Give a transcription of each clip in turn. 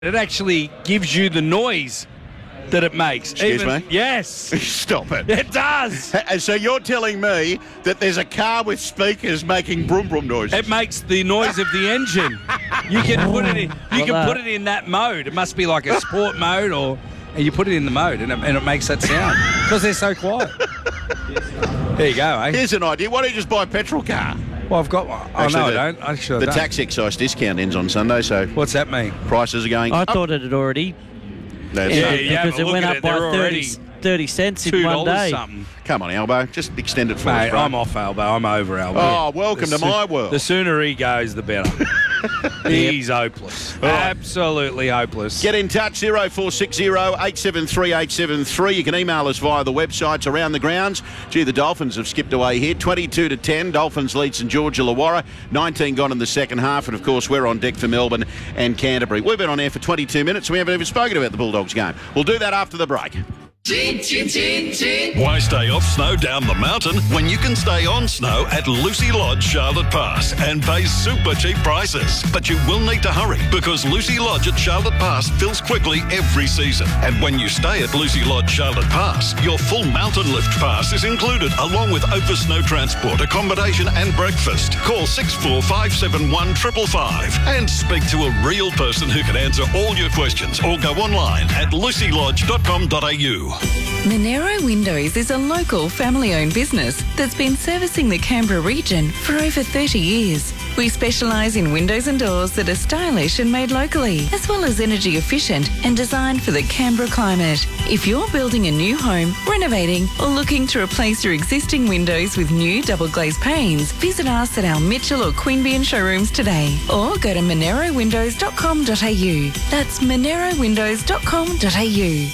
It actually gives you the noise that it makes. Excuse me? Yes. Stop it. It does. And so you're telling me that there's a car with speakers making brum brum noises? It makes the noise of the engine. You can put it in. You can put it in that mode. It must be like a sport mode, and you put it in the mode, and it makes that sound because they're so quiet. There you go, eh? Here's an idea. Why don't you just buy a petrol car? Well, I've got one. I don't. Actually, the tax excise discount ends on Sunday, so what's that mean? Prices are going up. I thought it had already. Because it went up by 30 cents in one day. Something. Come on, Albo. Just extend it for Mate, us, bro. I'm off Albo. I'm over Albo. Oh, welcome to my world. The sooner he goes, the better. He's hopeless. Right. Absolutely hopeless. Get in touch, 0460 873 873. You can email us via the websites around the grounds. Gee, the Dolphins have skipped away here. 22-10. Dolphins lead St George Illawarra. 19 gone in the second half. And, of course, we're on deck for Melbourne and Canterbury. We've been on air for 22 minutes. We haven't even spoken about the Bulldogs game. We'll do that after the break. Why stay off snow down the mountain when you can stay on snow at Lucy Lodge, Charlotte Pass and pay super cheap prices? But you will need to hurry because Lucy Lodge at Charlotte Pass fills quickly every season. And when you stay at Lucy Lodge, Charlotte Pass, your full mountain lift pass is included along with over snow transport, accommodation and breakfast. Call 64571 555 and speak to a real person who can answer all your questions or go online at lucylodge.com.au. Monero Windows is a local family-owned business that's been servicing the Canberra region for over 30 years. We specialise in windows and doors that are stylish and made locally, as well as energy efficient and designed for the Canberra climate. If you're building a new home, renovating or looking to replace your existing windows with new double glazed panes, visit us at our Mitchell or Queanbeyan showrooms today or go to monerowindows.com.au. That's monerowindows.com.au.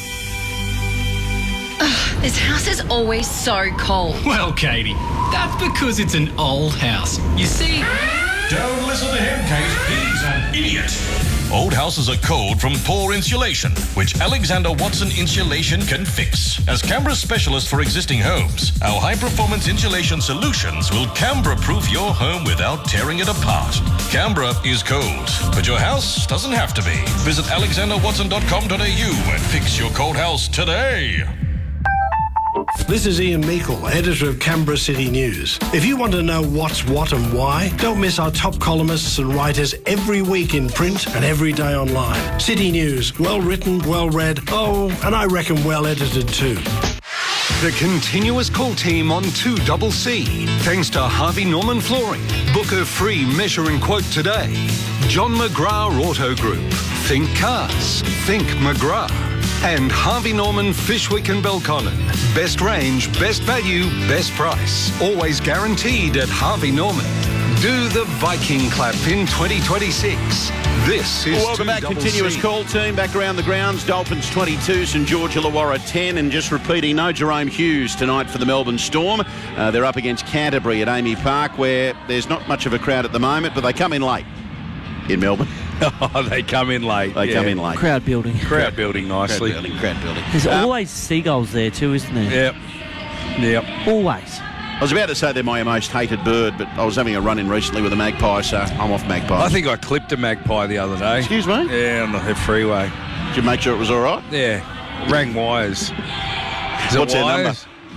This house is always so cold. Well, Katie, that's because it's an old house. You see... Don't listen to him, Kate. He's an idiot. Old houses are cold from poor insulation, which Alexander Watson Insulation can fix. As Canberra's specialist for existing homes, our high-performance insulation solutions will Canberra-proof your home without tearing it apart. Canberra is cold, but your house doesn't have to be. Visit alexanderwatson.com.au and fix your cold house today. This is Ian Meikle, editor of Canberra City News. If you want to know what's what and why, don't miss our top columnists and writers every week in print and every day online. City News, well written, well read, and I reckon well edited too. The continuous call team on 2CC. Thanks to Harvey Norman Flooring. Book a free measure and quote today. John McGrath Auto Group. Think cars. Think McGrath. And Harvey Norman Fishwick and Belconnen. Best range, best value, best price. Always guaranteed at Harvey Norman. Do the Viking clap in 2026. This is welcome back, continuous call team. Back around the grounds. Dolphins 22, St George Illawarra 10. And just repeating, no Jerome Hughes tonight for the Melbourne Storm. They're up against Canterbury at Amy Park, where there's not much of a crowd at the moment, but they come in late in Melbourne. Oh, they come in late. They come in late. Crowd building nicely. Crowd building. There's always seagulls there too, isn't there? Yep. Always. I was about to say they're my most hated bird, but I was having a run-in recently with a magpie, so I'm off magpies. I think I clipped a magpie the other day. Excuse me? Yeah, on the freeway. Did you make sure it was all right? Yeah. Rang wires. What's their number?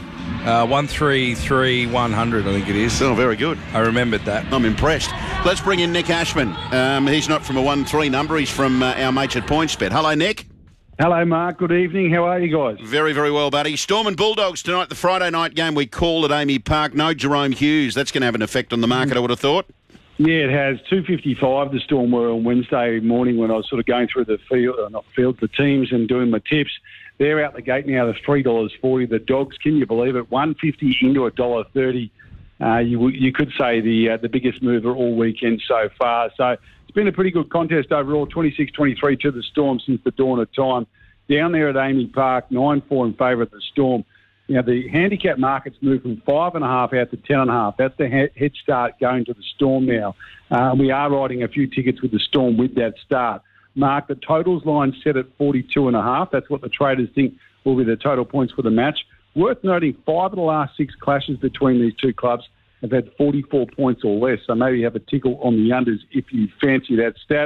133100, I think it is. Oh, very good. I remembered that. I'm impressed. Let's bring in Nick Ashman. He's not from a 1-3 number. He's from our mates at PointsBet. Hello, Nick. Hello, Mark. Good evening. How are you guys? Very, very well, buddy. Storm and Bulldogs tonight, the Friday night game we call at Amy Park. No Jerome Hughes. That's going to have an effect on the market, I would have thought. Yeah, it has. 2:55 the Storm were on Wednesday morning when I was sort of going through the the teams and doing my tips. They're out the gate now at $3.40. The Dogs, can you believe it? $1.50 into $1.30. You could say the biggest mover all weekend so far. So it's been a pretty good contest overall. 26-23 to the Storm since the dawn of time. Down there at Amy Park, 9-4 in favour of the Storm. You know, the handicap market's moved from 5.5 out to 10.5. That's the head start going to the Storm now. We are riding a few tickets with the Storm with that start. Mark, the totals line set at 42.5. That's what the traders think will be the total points for the match. Worth noting, 5 of the last 6 clashes between these two clubs have had 44 points or less, so maybe have a tickle on the unders if you fancy that stat.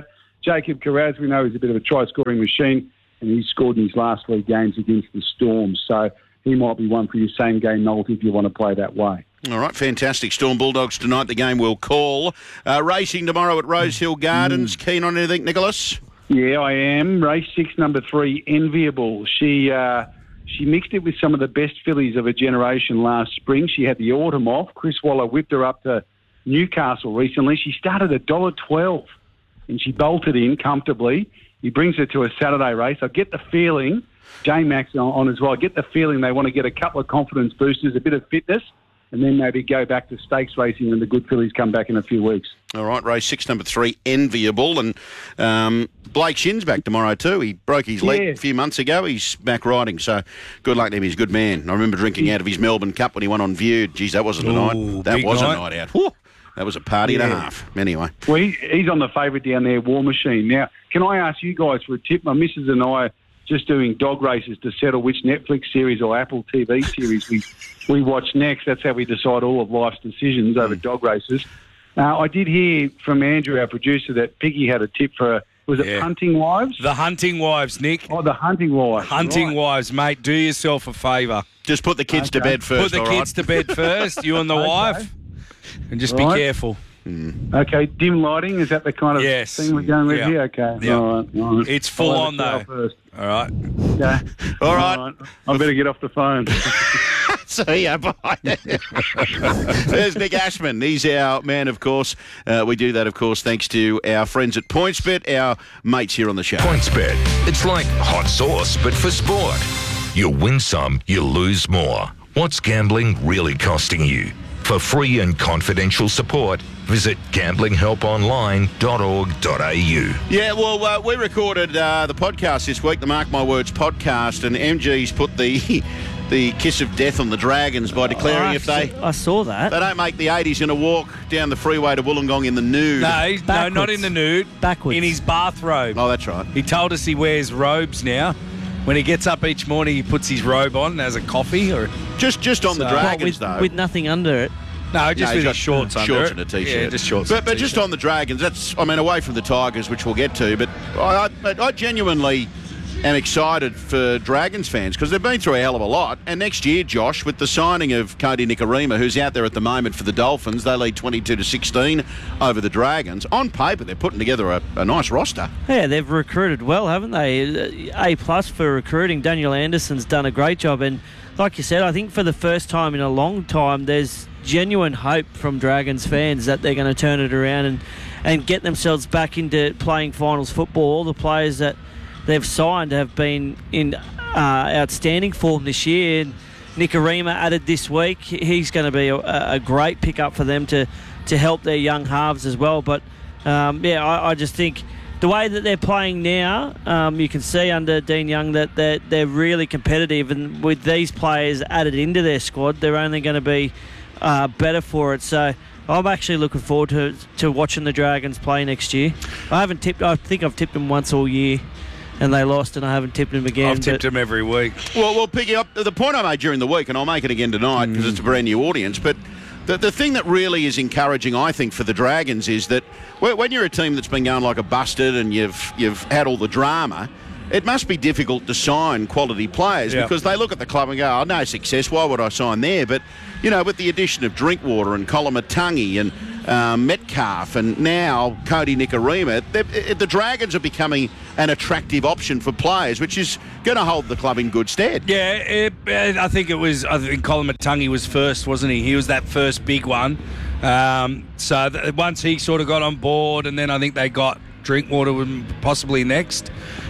Jacob Carraz, we know he's a bit of a try-scoring machine, and he's scored in his last 3 games against the Storm. So he might be one for your same-game multi if you want to play that way. All right, fantastic. Storm Bulldogs tonight. The game will call. Racing tomorrow at Rosehill Gardens. Keen on anything, Nicholas? Yeah, I am. Race 6, number 3, Enviable. She mixed it with some of the best fillies of her generation last spring. She had the autumn off. Chris Waller whipped her up to Newcastle recently. She started at $1.12 and she bolted in comfortably. He brings her to a Saturday race. I get the feeling, J-Max on as well, I get the feeling they want to get a couple of confidence boosters, a bit of fitness, and then maybe go back to stakes racing when the good fillies come back in a few weeks. All right, race 6, number 3, Enviable. And Blake Shin's back tomorrow too. He broke his leg a few months ago. He's back riding, so good luck to him. He's a good man. I remember drinking out of his Melbourne Cup when he won on View. Geez, that wasn't a night. That was a night out. Whew. That was a party and a half. Anyway. Well, he's on the favourite down there, War Machine. Now, can I ask you guys for a tip? My missus and I are just doing dog races to settle which Netflix series or Apple TV series we watch next. That's how we decide all of life's decisions over dog races. I did hear from Andrew, our producer, that Piggy had a tip for, was it Hunting Wives? The Hunting Wives, Nick. Oh, the Hunting Wives. Hunting Wives, mate. Do yourself a favour. Just put the kids to bed first, Put the kids to bed first, you and the wife, and just be careful. Okay, dim lighting, is that the kind of thing we're going with here? Okay. Yeah. All right. It's full on, though. First. All right. Okay. All right. I better get off the phone. See ya, bye. There's Nick Ashman. He's our man, of course. We do that, of course, thanks to our friends at PointsBet, our mates here on the show. PointsBet. It's like hot sauce, but for sport. You win some, you lose more. What's gambling really costing you? For free and confidential support, visit gamblinghelponline.org.au. Yeah, well, we recorded the podcast this week, the Mark My Words podcast, and MG's put the kiss of death on the Dragons by declaring I saw that. They don't make the 8, he's going to walk down the freeway to Wollongong in the nude. No, not in the nude. Backwards. In his bathrobe. Oh, that's right. He told us he wears robes now. When he gets up each morning, he puts his robe on and has a coffee. Or Just on the Dragons, though. With nothing under it. No, just with his shorts under shorts it. and a T-shirt. Yeah, just shorts But just on the Dragons, that's, I mean, away from the Tigers, which we'll get to, but I genuinely am excited for Dragons fans because they've been through a hell of a lot. And next year, Josh, with the signing of Cody Nikorima, who's out there at the moment for the Dolphins, they lead 22-16 over the Dragons. On paper, they're putting together a nice roster. Yeah, they've recruited well, haven't they? A+ for recruiting. Daniel Anderson's done a great job. And like you said, I think for the first time in a long time, there's genuine hope from Dragons fans that they're going to turn it around and get themselves back into playing finals football. All the players that they've signed have been in outstanding form this year. And Nikorima added this week. He's going to be a great pickup for them to help their young halves as well. But, I just think the way that they're playing now, you can see under Dean Young that they're really competitive. And with these players added into their squad, they're only going to be better for it. So I'm actually looking forward to watching the Dragons play next year. I think I've tipped them once all year. And they lost, and I haven't tipped them again. I've tipped them every week. Well, picking up the point I made during the week, and I'll make it again tonight because it's a brand new audience, but the thing that really is encouraging, I think, for the Dragons is that when you're a team that's been going like a busted and you've had all the drama, it must be difficult to sign quality players because they look at the club and go, oh, no success, why would I sign there? But, you know, with the addition of Drinkwater and Kolomatangi and Metcalf and now Cody Nikorima, the Dragons are becoming an attractive option for players, which is going to hold the club in good stead. Yeah, I think Kolomatangi was first, wasn't he? He was that first big one. So once he sort of got on board, and then I think they got Drinkwater possibly next.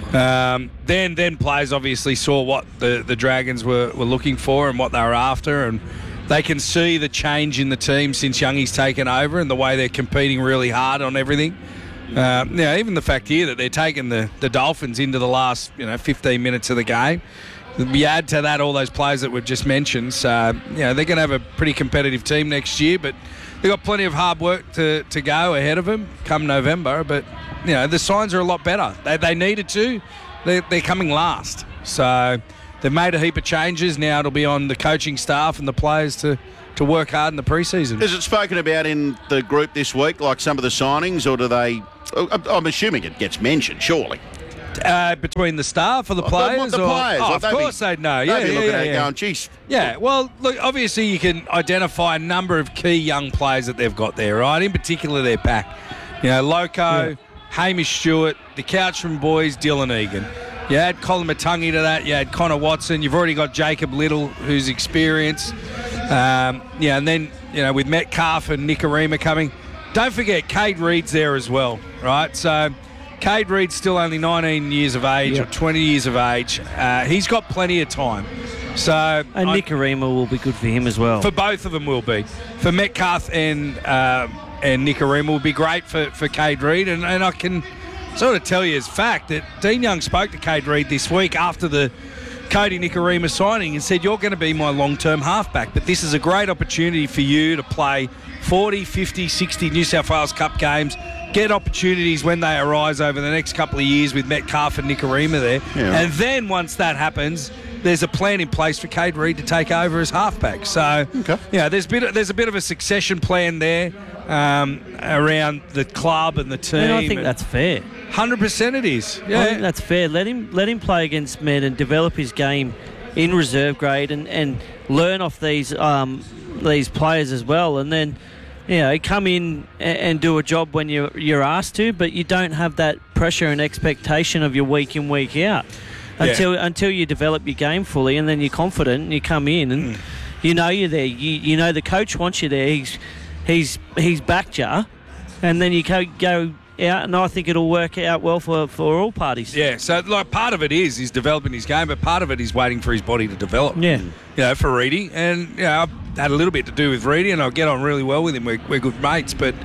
Then players obviously saw what the Dragons were looking for and what they were after, and they can see the change in the team since Youngie's taken over and the way they're competing really hard on everything. Even the fact here that they're taking the Dolphins into the last 15 minutes of the game. You add to that all those players that we've just mentioned. So, they're going to have a pretty competitive team next year, but they've got plenty of hard work to go ahead of them come November. But, the signs are a lot better. They needed to. They're coming last. So they've made a heap of changes. Now it'll be on the coaching staff and the players to to work hard in the pre-season. Is it spoken about in the group this week, like some of the signings, or do they... I'm assuming it gets mentioned, surely. Between the staff or the players? The players. Of course they'd know. Yeah, they'd be looking at it yeah. going, geez. Yeah, well, look, obviously you can identify a number of key young players that they've got there, right? In particular, their pack. You know, Loco, Hamish Stewart, the Couchman boys, Dylan Egan. You add Colin Matungi to that. You add Connor Watson. You've already got Jacob Little, who's experienced. And then, with Metcalf and Nicarima coming. Don't forget, Cade Reed's there as well, right? So Cade Reed's still only 19 years of age or 20 years of age. He's got plenty of time. So Nicarima will be good for him as well. For both of them will be. For Metcalf and Nicarima will be great for Cade Reed. And I can sort of tell you as fact that Dean Young spoke to Cade Reed this week after the Cody Nicarima signing and said, you're going to be my long-term halfback, but this is a great opportunity for you to play 40, 50, 60 New South Wales Cup games, get opportunities when they arise over the next couple of years with Metcalf and Nicarima there. Yeah. And then once that happens, there's a plan in place for Cade Reed to take over as halfback. So, there's a bit of a succession plan there around the club and the team. And I think that's fair. 100% it is. Yeah. I think that's fair. Let him play against Med and develop his game in reserve grade and learn off these players as well. And then, come in and do a job when you're asked to, but you don't have that pressure and expectation of your week in, week out until you develop your game fully, and then you're confident and you come in and you know you're there. You know the coach wants you there. He's backed you, and then you go out, and I think it'll work out well for all parties. Yeah, so part of it is developing his game, but part of it is waiting for his body to develop. Yeah. For Reedy. And, I've had a little bit to do with Reedy, and I get on really well with him. We're good mates. But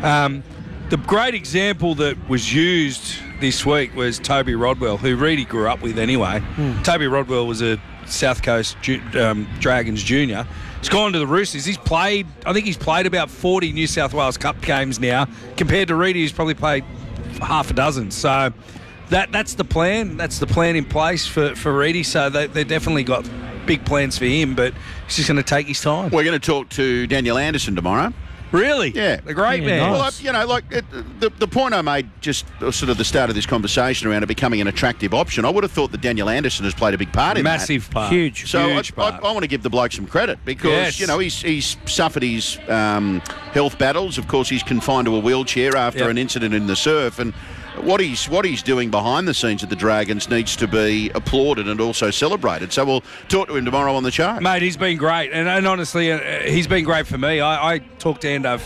the great example that was used this week was Toby Rodwell, who Reedy grew up with anyway. Toby Rodwell was a South Coast Dragons junior. He's gone to the Roosters. He's played about 40 New South Wales Cup games now, compared to Reedy, who's probably played half a dozen. So that's the plan. That's the plan in place for Reedy. So they definitely got big plans for him, but he's just going to take his time. We're going to talk to Daniel Anderson tomorrow. Really? Yeah. The great man. Nice. Well, the point I made just sort of the start of this conversation around it becoming an attractive option, I would have thought that Daniel Anderson has played a big part in that. Massive part. Huge. So Huge part. I want to give the bloke some credit because, he's suffered his health battles. Of course, he's confined to a wheelchair after an incident in the surf, and what he's doing behind the scenes at the Dragons needs to be applauded and also celebrated. So we'll talk to him tomorrow on the show. Mate, he's been great. And honestly, he's been great for me. I talk to Ando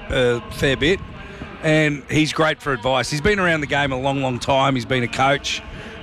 a fair bit, and he's great for advice. He's been around the game a long, long time. He's been a coach,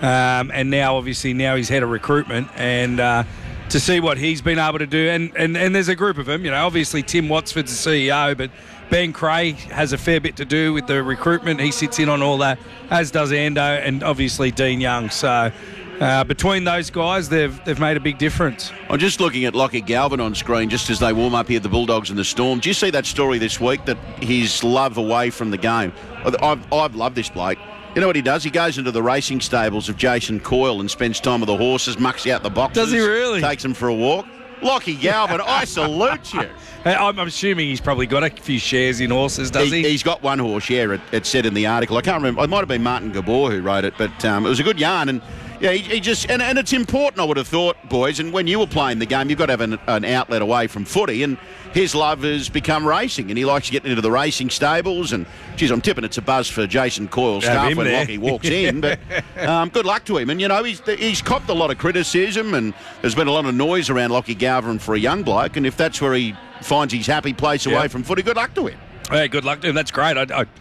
and now he's head of recruitment. And to see what he's been able to do, and there's a group of them. Obviously Tim Watsford's the CEO, but Ben Cray has a fair bit to do with the recruitment. He sits in on all that, as does Ando, and obviously Dean Young. So between those guys, they've made a big difference. I'm just looking at Lockie Galvin on screen just as they warm up here at the Bulldogs and the Storm. Do you see that story this week, that his love away from the game? I've loved this bloke. You know what he does? He goes into the racing stables of Jason Coyle and spends time with the horses, mucks out the boxes. Does he really? Takes them for a walk. Lockie Galvin, I salute you. I'm assuming he's probably got a few shares in horses, does he? He's got one horse, it said in the article. I can't remember. It might have been Martin Gabor who wrote it, but it was a good yarn. And he just... And it's important, I would have thought, boys, and when you were playing the game, you've got to have an outlet away from footy, and his love has become racing, and he likes getting into the racing stables, and, geez, I'm tipping it's a buzz for Jason Coyle's staff when Lockie walks in, but good luck to him. And, he's copped a lot of criticism, and there's been a lot of noise around Lockie Galvin for a young bloke, and if that's where he finds his happy place away from footy, good luck to him. Yeah, good luck to him. That's great.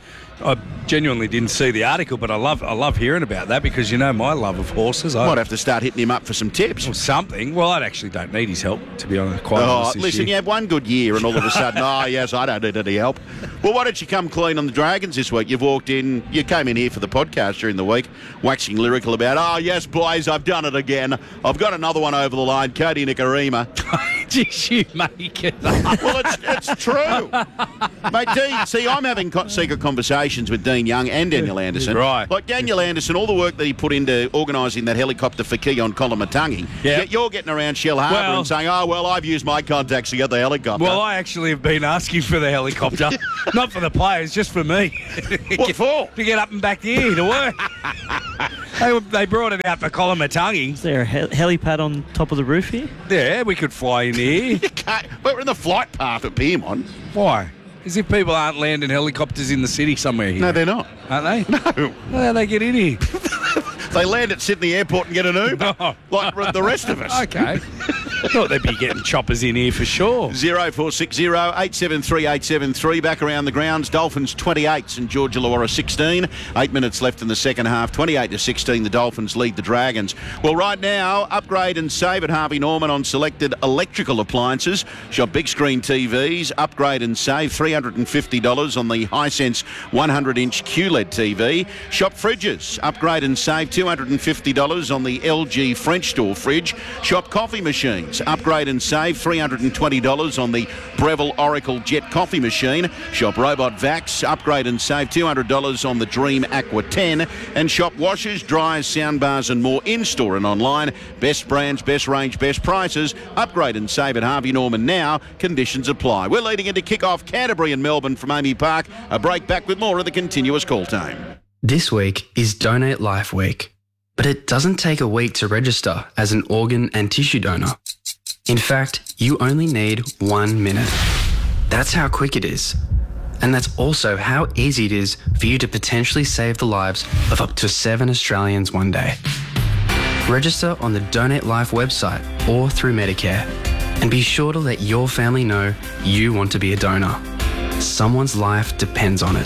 I genuinely didn't see the article, but I love hearing about that because my love of horses. Might have to start hitting him up for some tips. Or something. Well, I actually don't need his help, to be honest. Quite honest. Listen, you have one good year and all of a sudden, yes, I don't need any help. Well, why don't you come clean on the Dragons this week? You came in here for the podcast during the week, waxing lyrical about, yes, boys, I've done it again. I've got another one over the line, Cody Nicarima. Just you make it up. Well, it's true. Mate, Dean, see, I'm having secret conversations with Dean Young and Daniel Anderson. Right. Like Daniel Anderson, all the work that he put into organising that helicopter for Keon Kolomatangi. Yep. You're getting around Shell Harbour and saying, oh, well, I've used my contacts to get the helicopter. Well, I actually have been asking for the helicopter. Not for the players, just for me. What for? To get up and back here to work. They brought it out for Kolomatangi. Is there a helipad on top of the roof here? Yeah, we could fly in here. We're in the flight path at Piermont. Why? As if people aren't landing helicopters in the city somewhere here. No, they're not. Aren't they? No. How do they get in here? They land at Sydney Airport and get an Uber, like the rest of us. Okay. Thought they'd be getting choppers in here for sure. 0460 873 873. Back around the grounds. Dolphins 28, St George Illawarra 16. 8 minutes left in the second half. 28-16. The Dolphins lead the Dragons. Well, right now, upgrade and save at Harvey Norman on selected electrical appliances. Shop big screen TVs. Upgrade and save $350 on the Hisense 100-inch QLED TV. Shop fridges. Upgrade and save $250 on the LG French door fridge. Shop coffee machines. Upgrade and save $320 on the Breville Oracle Jet coffee machine. Shop Robot Vacs. Upgrade and save $200 on the Dream Aqua 10. And shop washers, dryers, soundbars and more in-store and online. Best brands, best range, best prices. Upgrade and save at Harvey Norman now. Conditions apply. We're leading into kick-off Canterbury and Melbourne from Amy Park. A break back with more of the continuous call time. This week is Donate Life Week, but it doesn't take a week to register as an organ and tissue donor. In fact, you only need 1 minute. That's how quick it is. And that's also how easy it is for you to potentially save the lives of up to 7 Australians one day. Register on the Donate Life website or through Medicare, and be sure to let your family know you want to be a donor. Someone's life depends on it.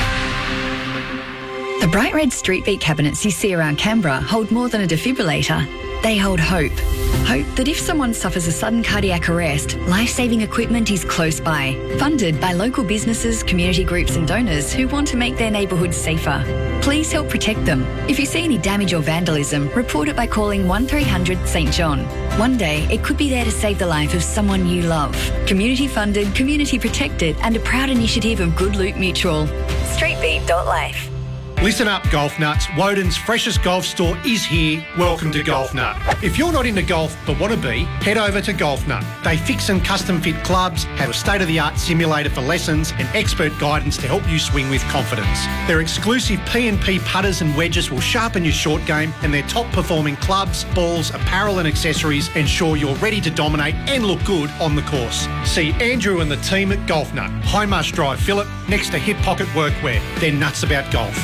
The bright red street beat cabinets you see around Canberra hold more than a defibrillator. They hold hope. Hope that if someone suffers a sudden cardiac arrest, life-saving equipment is close by. Funded by local businesses, community groups and donors who want to make their neighbourhoods safer. Please help protect them. If you see any damage or vandalism, report it by calling 1300 St John. One day, it could be there to save the life of someone you love. Community funded, community protected and a proud initiative of Good Loot Mutual. Streetbeat.life. Listen up, Golf Nuts. Woden's freshest golf store is here. Welcome to Golf Nut. If you're not into golf but want to be, head over to Golf Nut. They fix and custom fit clubs, have a state-of-the-art simulator for lessons and expert guidance to help you swing with confidence. Their exclusive P&P putters and wedges will sharpen your short game, and their top-performing clubs, balls, apparel and accessories ensure you're ready to dominate and look good on the course. See Andrew and the team at Golf Nut, High Marsh Drive, Phillip, next to Hip Pocket Workwear. They're nuts about golf.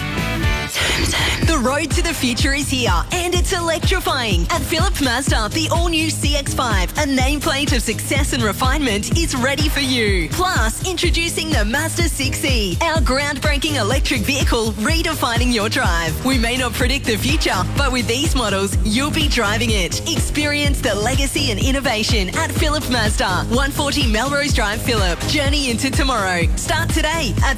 The road to the future is here, and it's electrifying. At Phillip Mazda, the all-new CX-5, a nameplate of success and refinement, is ready for you. Plus, introducing the Mazda 6e, our groundbreaking electric vehicle redefining your drive. We may not predict the future, but with these models, you'll be driving it. Experience the legacy and innovation at Phillip Mazda, 140 Melrose Drive, Phillip. Journey into tomorrow. Start today at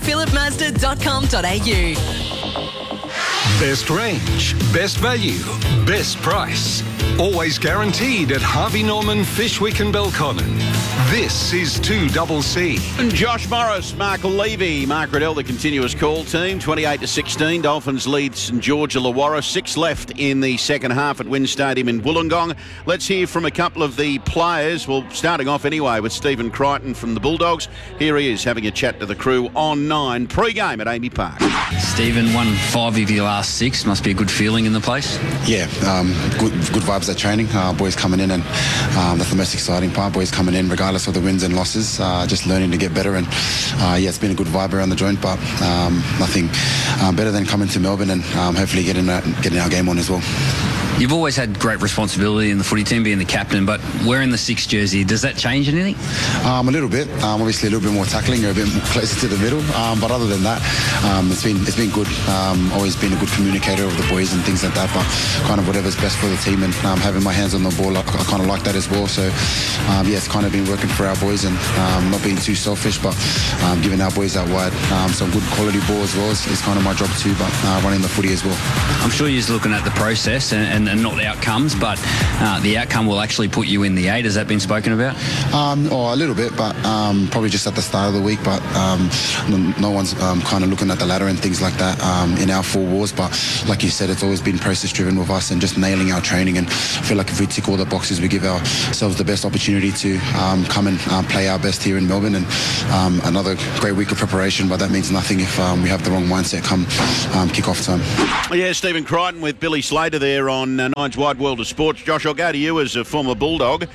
phillipmazda.com.au. Best range, best value, best price. Always guaranteed at Harvey Norman, Fishwick and Belconnen. This is 2CC. And Josh Morris, Mark Levy, Mark Riddell, the continuous call team. 28-16. Dolphins lead St George Illawarra. 6 left in the second half at WIN Stadium in Wollongong. Let's hear from a couple of the players. Well, starting off anyway with Stephen Crichton from the Bulldogs. Here he is having a chat to the crew on 9 pre-game at Amy Park. Stephen, won 5 of your last 6. Must be a good feeling in the place. Yeah, good vibes at training. Boys coming in, and that's the most exciting part. Boys coming in regardless of the wins and losses, just learning to get better. And yeah, it's been a good vibe around the joint, but nothing better than coming to Melbourne and hopefully getting our game on as well. You've always had great responsibility in the footy team, being the captain, but wearing the 6 jersey, does that change anything? A little bit. Obviously, a little bit more tackling, or a bit closer to the middle. But other than that, it's been good. Always been a good communicator with the boys and things like that. But kind of whatever's best for the team, and having my hands on the ball, I kind of like that as well. So yeah, it's kind of been working for our boys, and not being too selfish, but giving our boys out wide some good quality ball as well is kind of my job too. But running the footy as well. I'm sure you're just looking at the process and and not the outcomes, but the outcome will actually put you in the 8. Has that been spoken about? A little bit, but probably just at the start of the week. But no one's kind of looking at the ladder and things like that in our 4 wars. But like you said, it's always been process-driven with us and just nailing our training. And I feel like if we tick all the boxes, we give ourselves the best opportunity to come and play our best here in Melbourne. And another great week of preparation, but that means nothing if we have the wrong mindset come kick-off time. Yeah, Stephen Crichton with Billy Slater there on Nine's Wide World of Sports. Josh, I'll go to you as a former Bulldog.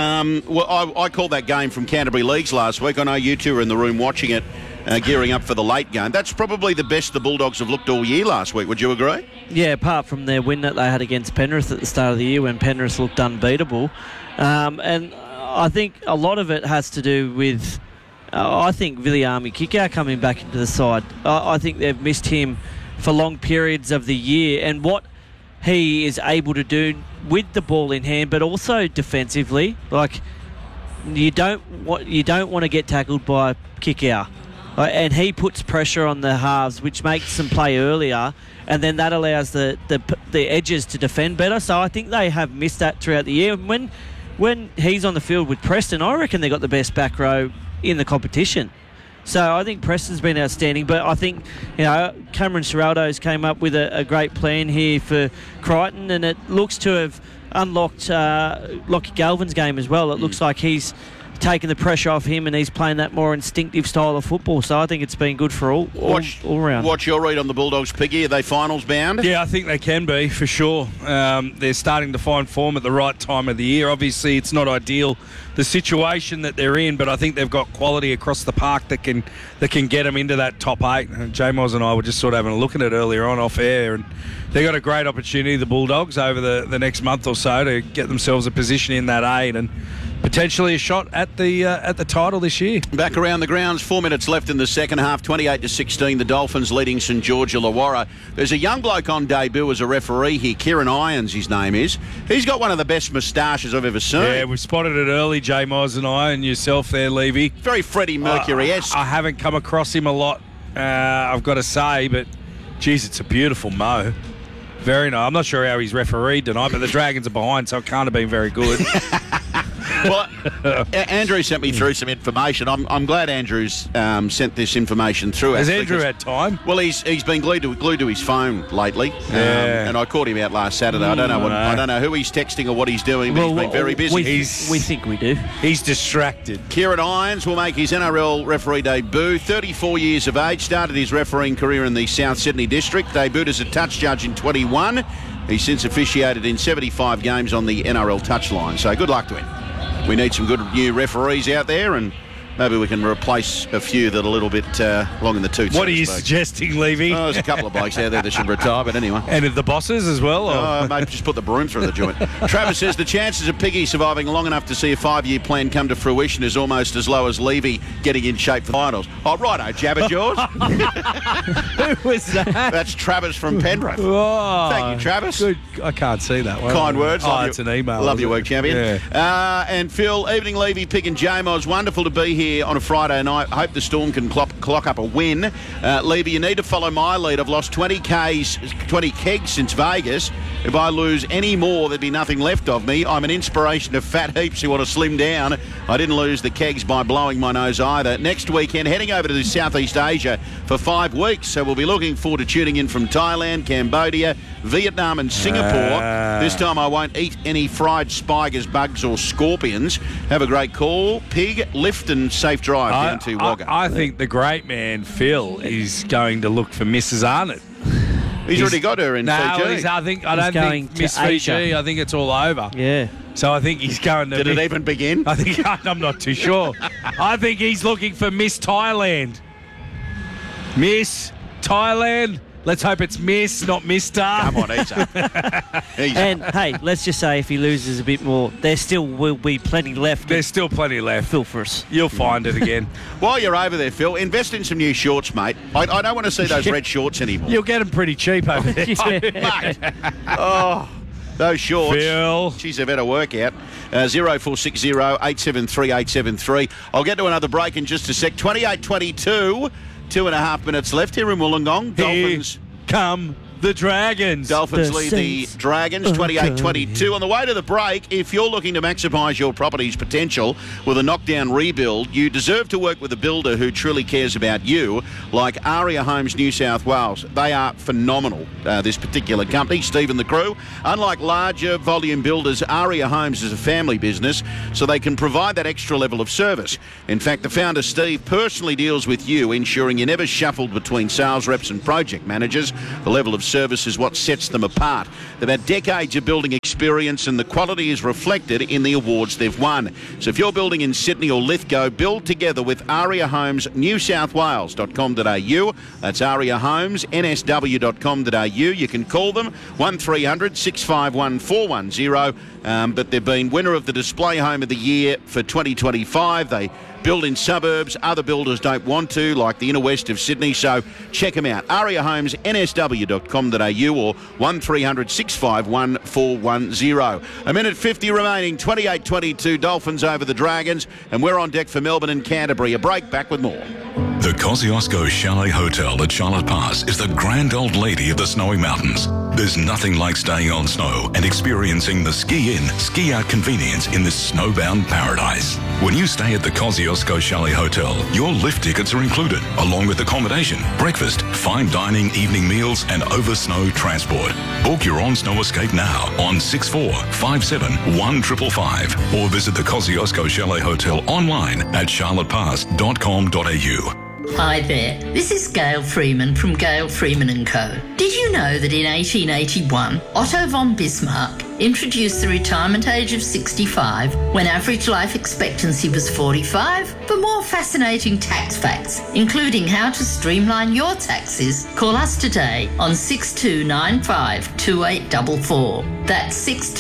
I called that game from Canterbury Leagues last week. I know you two were in the room watching it, gearing up for the late game. That's probably the best the Bulldogs have looked all year last week. Would you agree? Yeah, apart from their win that they had against Penrith at the start of the year when Penrith looked unbeatable. And I think a lot of it has to do with, I think, Viliami Kikau coming back into the side. I think they've missed him for long periods of the year, and what he is able to do with the ball in hand, but also defensively. Like, you don't want to get tackled by Kikau. And he puts pressure on the halves, which makes them play earlier, and then that allows the edges to defend better. So I think they have missed that throughout the year. And when he's on the field with Preston, I reckon they got the best back row in the competition. So I think Preston's been outstanding, but I think Cameron Ciraldo's came up with a great plan here for Crichton, and it looks to have unlocked Lockie Galvin's game as well. It looks like he's taken the pressure off him and he's playing that more instinctive style of football. So I think it's been good for all round. What's your read on the Bulldogs, Piggy? Are they finals bound? Yeah, I think they can be, for sure. They're starting to find form at the right time of the year. Obviously, it's not ideal, the situation that they're in, but I think they've got quality across the park that can get them into that top 8. And J-Moz and I were just sort of having a look at it earlier on off air, and they've got a great opportunity, the Bulldogs, over the next month or so to get themselves a position in that 8 and potentially a shot at the title this year. Back around the grounds, 4 minutes left in the second half, 28-16, the Dolphins leading St George Illawarra. There's a young bloke on debut as a referee here, Kieran Irons, his name is. He's got one of the best moustaches I've ever seen. Yeah, we spotted it early, J-Moz and I, and yourself there, Levy. Very Freddie Mercury-esque. I haven't come across him a lot, I've got to say, but geez, it's a beautiful mo. Very nice. I'm not sure how he's refereed tonight, but the Dragons are behind, so it can't have been very good. Well, Andrew sent me through some information. I'm glad Andrew's sent this information through. Has Andrew had time? Well, he's been glued to his phone lately, and I caught him out last Saturday. I don't know who he's texting or what he's doing, but he's been very busy. We think we do. He's distracted. Kieran Irons will make his NRL referee debut. 34 years of age, started his refereeing career in the South Sydney District. Debuted as a touch judge in 21. He's since officiated in 75 games on the NRL touchline. So good luck to him. We need some good new referees out there, and maybe we can replace a few that are a little bit long in the tooth. What are you suggesting, Levy? Oh, there's a couple of blokes out there that should retire, but anyway. And the bosses as well? Maybe just put the broom through the joint. Travis says the chances of Piggy surviving long enough to see a 5-year plan come to fruition is almost as low as Levy getting in shape for the finals. Oh, righto, Jabba Jaws. Who was that? That's Travis from Penrith. Oh, thank you, Travis. Good. I can't see that one. Kind words. It's an email. Love your work, champion. Yeah. And Phil, evening, Levy, Pig and J-Moz. Wonderful to be here on a Friday night. Hope the Storm can clock up a win. Levy, you need to follow my lead. I've lost 20 kegs since Vegas. If I lose any more, there'd be nothing left of me. I'm an inspiration to fat heaps who want to slim down. I didn't lose the kegs by blowing my nose either. Next weekend, heading over to Southeast Asia for 5 weeks. So we'll be looking forward to tuning in from Thailand, Cambodia, Vietnam and Singapore. This time I won't eat any fried spiders, bugs or scorpions. Have a great call. Pig, lift and safe drive down to Wagga. I think the great man, Phil, is going to look for Mrs. Arnott. He's already got her in Fiji. I don't think Miss Fiji. I think it's all over. Yeah. So I think he's going to... Did it even begin? I'm not too sure. I think he's looking for Miss Thailand. Miss Thailand. Let's hope it's Miss, not Mister. Come on, ease up. And, hey, let's just say if he loses a bit more, there still will be plenty left. There's still plenty left. Phil for us. You'll find it again. While you're over there, Phil, invest in some new shorts, mate. I don't want to see those red shorts anymore. You'll get them pretty cheap over there. Mate. Oh, those shorts. Phil. Geez, they've had a workout. 0460 873 873. I'll get to another break in just a sec. 28-22. 2.5 minutes left here in Wollongong. Dolphins. Here come The Dragons. Dolphins lead the Dragons 28-22. On the way to the break, if you're looking to maximise your property's potential with a knockdown rebuild, you deserve to work with a builder who truly cares about you, like Aria Homes New South Wales. They are phenomenal, this particular company, Steve and the crew. Unlike larger volume builders, Aria Homes is a family business, so they can provide that extra level of service. In fact, the founder, Steve, personally deals with you, ensuring you're never shuffled between sales reps and project managers. The level of service is what sets them apart. They've had decades of building experience, and the quality is reflected in the awards they've won. So if you're building in Sydney or Lithgow, build together with Aria Homes newsouthwales.com.au. That's Aria Homes nsw.com.au. You can call them 1300 651 410. But they've been winner of the Display Home of the Year for 2025. They build in suburbs other builders don't want to, like the inner west of Sydney, so check them out. ariahomes.nsw.com.au or 1300 651 410. A minute 50 remaining, 28-22, Dolphins over the Dragons, and we're on deck for Melbourne and Canterbury. A break, back with more. The Kosciuszko Chalet Hotel at Charlotte Pass is the grand old lady of the snowy mountains. There's nothing like staying on snow and experiencing the ski-in, ski-out convenience in this snowbound paradise. When you stay at the Kosciuszko Chalet Hotel, your lift tickets are included, along with accommodation, breakfast, fine dining, evening meals, and over-snow transport. Book your on-snow escape now on 6457 1555 or visit the Kosciuszko Chalet Hotel online at charlottepass.com.au. Hi there, this is Gail Freeman from Gail Freeman & Co. Did you know that in 1881, Otto von Bismarck introduced the retirement age of 65 when average life expectancy was 45? For more fascinating tax facts, including how to streamline your taxes, call us today on 6295 2844. That's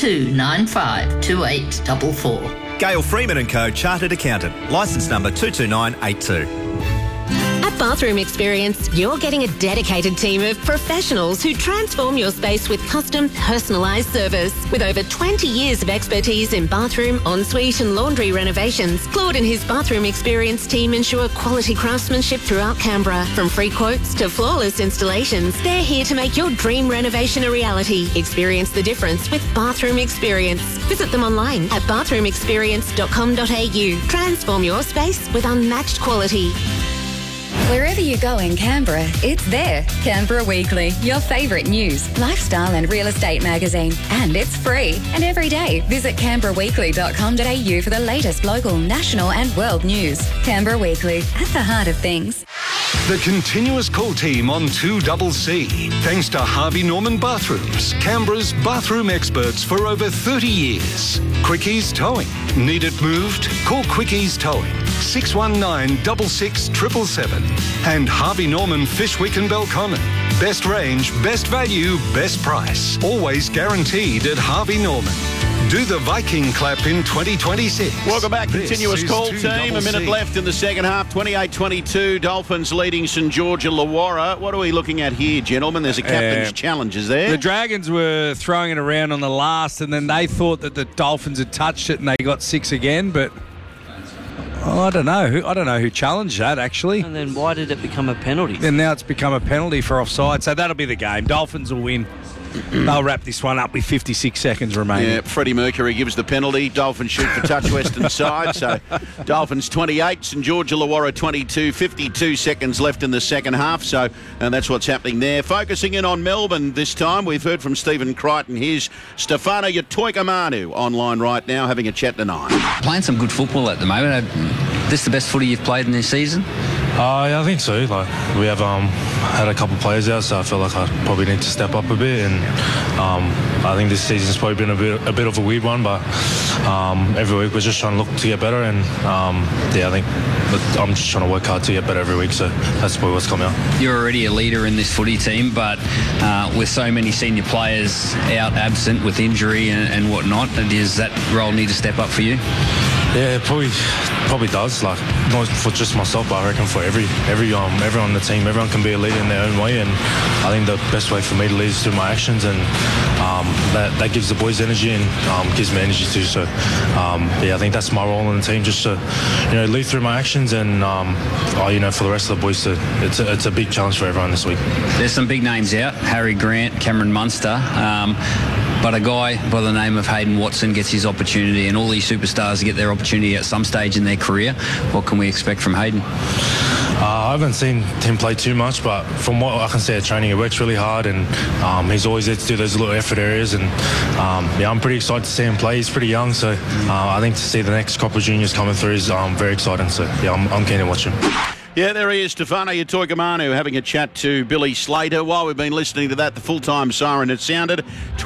6295 2844. Gail Freeman & Co. Chartered Accountant. Licence number 22982. At Bathroom Experience, you're getting a dedicated team of professionals who transform your space with custom, personalised service. With over 20 years of expertise in bathroom, ensuite and laundry renovations, Claude and his Bathroom Experience team ensure quality craftsmanship throughout Canberra. From free quotes to flawless installations, they're here to make your dream renovation a reality. Experience the difference with Bathroom Experience. Visit them online at bathroomexperience.com.au. Transform your space with unmatched quality. Wherever you go in Canberra, it's there. Canberra Weekly, your favourite news, lifestyle and real estate magazine. And it's free. And every day, visit canberraweekly.com.au for the latest local, national and world news. Canberra Weekly, at the heart of things. The continuous call team on 2CC. Thanks to Harvey Norman Bathrooms, Canberra's bathroom experts for over 30 years. Quickies Towing. Need it moved? Call Quickies Towing. 619 66 777. And Harvey Norman Fishwick and Belconnen. Best range, best value, best price. Always guaranteed at Harvey Norman. Do the Viking clap in 2026. Welcome back, continuous call 2CC. team. A minute left in the second half, 28-22. Dolphins leading St George Illawarra. What are we looking at here, gentlemen? There's a captain's challenge, is there? The Dragons were throwing it around on the last, and then they thought that the Dolphins had touched it, and they got 6 again. But I don't know. I don't know who challenged that, actually. And then why did it become a penalty? And now it's become a penalty for offside, so that'll be the game. Dolphins will win. They'll wrap this one up with 56 seconds remaining. Yeah, Freddie Mercury gives the penalty. Dolphins shoot for touch western side. So Dolphins 28, St George Illawarra 22, 52 seconds left in the second half. So that's what's happening there. Focusing in on Melbourne this time, we've heard from Stephen Crichton. Here's Stefano Yatoikamanu online right now having a chat tonight. Playing some good football at the moment. This the best footy you've played in this season? Yeah, I think so. Like we have had a couple of players out, so I feel like I probably need to step up a bit. And I think this season's probably been a bit of a weird one, but every week we're just trying to look to get better. And I think I'm just trying to work hard to get better every week. So that's probably what's coming out. You're already a leader in this footy team, but with so many senior players out, absent with injury and whatnot, does that role need to step up for you? Yeah, probably does. Like, not for just myself, but I reckon for everyone on the team. Everyone can be a leader in their own way, and I think the best way for me to lead is through my actions, and that gives the boys energy and gives me energy too. So, I think that's my role in the team, just to lead through my actions, and for the rest of the boys, it's a big challenge for everyone this week. There's some big names out: Harry Grant, Cameron Munster. But a guy by the name of Hayden Watson gets his opportunity, and all these superstars get their opportunity at some stage in their career. What can we expect from Hayden? I haven't seen him play too much, but from what I can see at training, he works really hard, and he's always there to do those little effort areas. And I'm pretty excited to see him play. He's pretty young, so I think to see the next crop of juniors coming through is very exciting. So I'm keen to watch him. Yeah, there he is, Stefano Utoikamanu, having a chat to Billy Slater. While we've been listening to that, the full-time siren had sounded.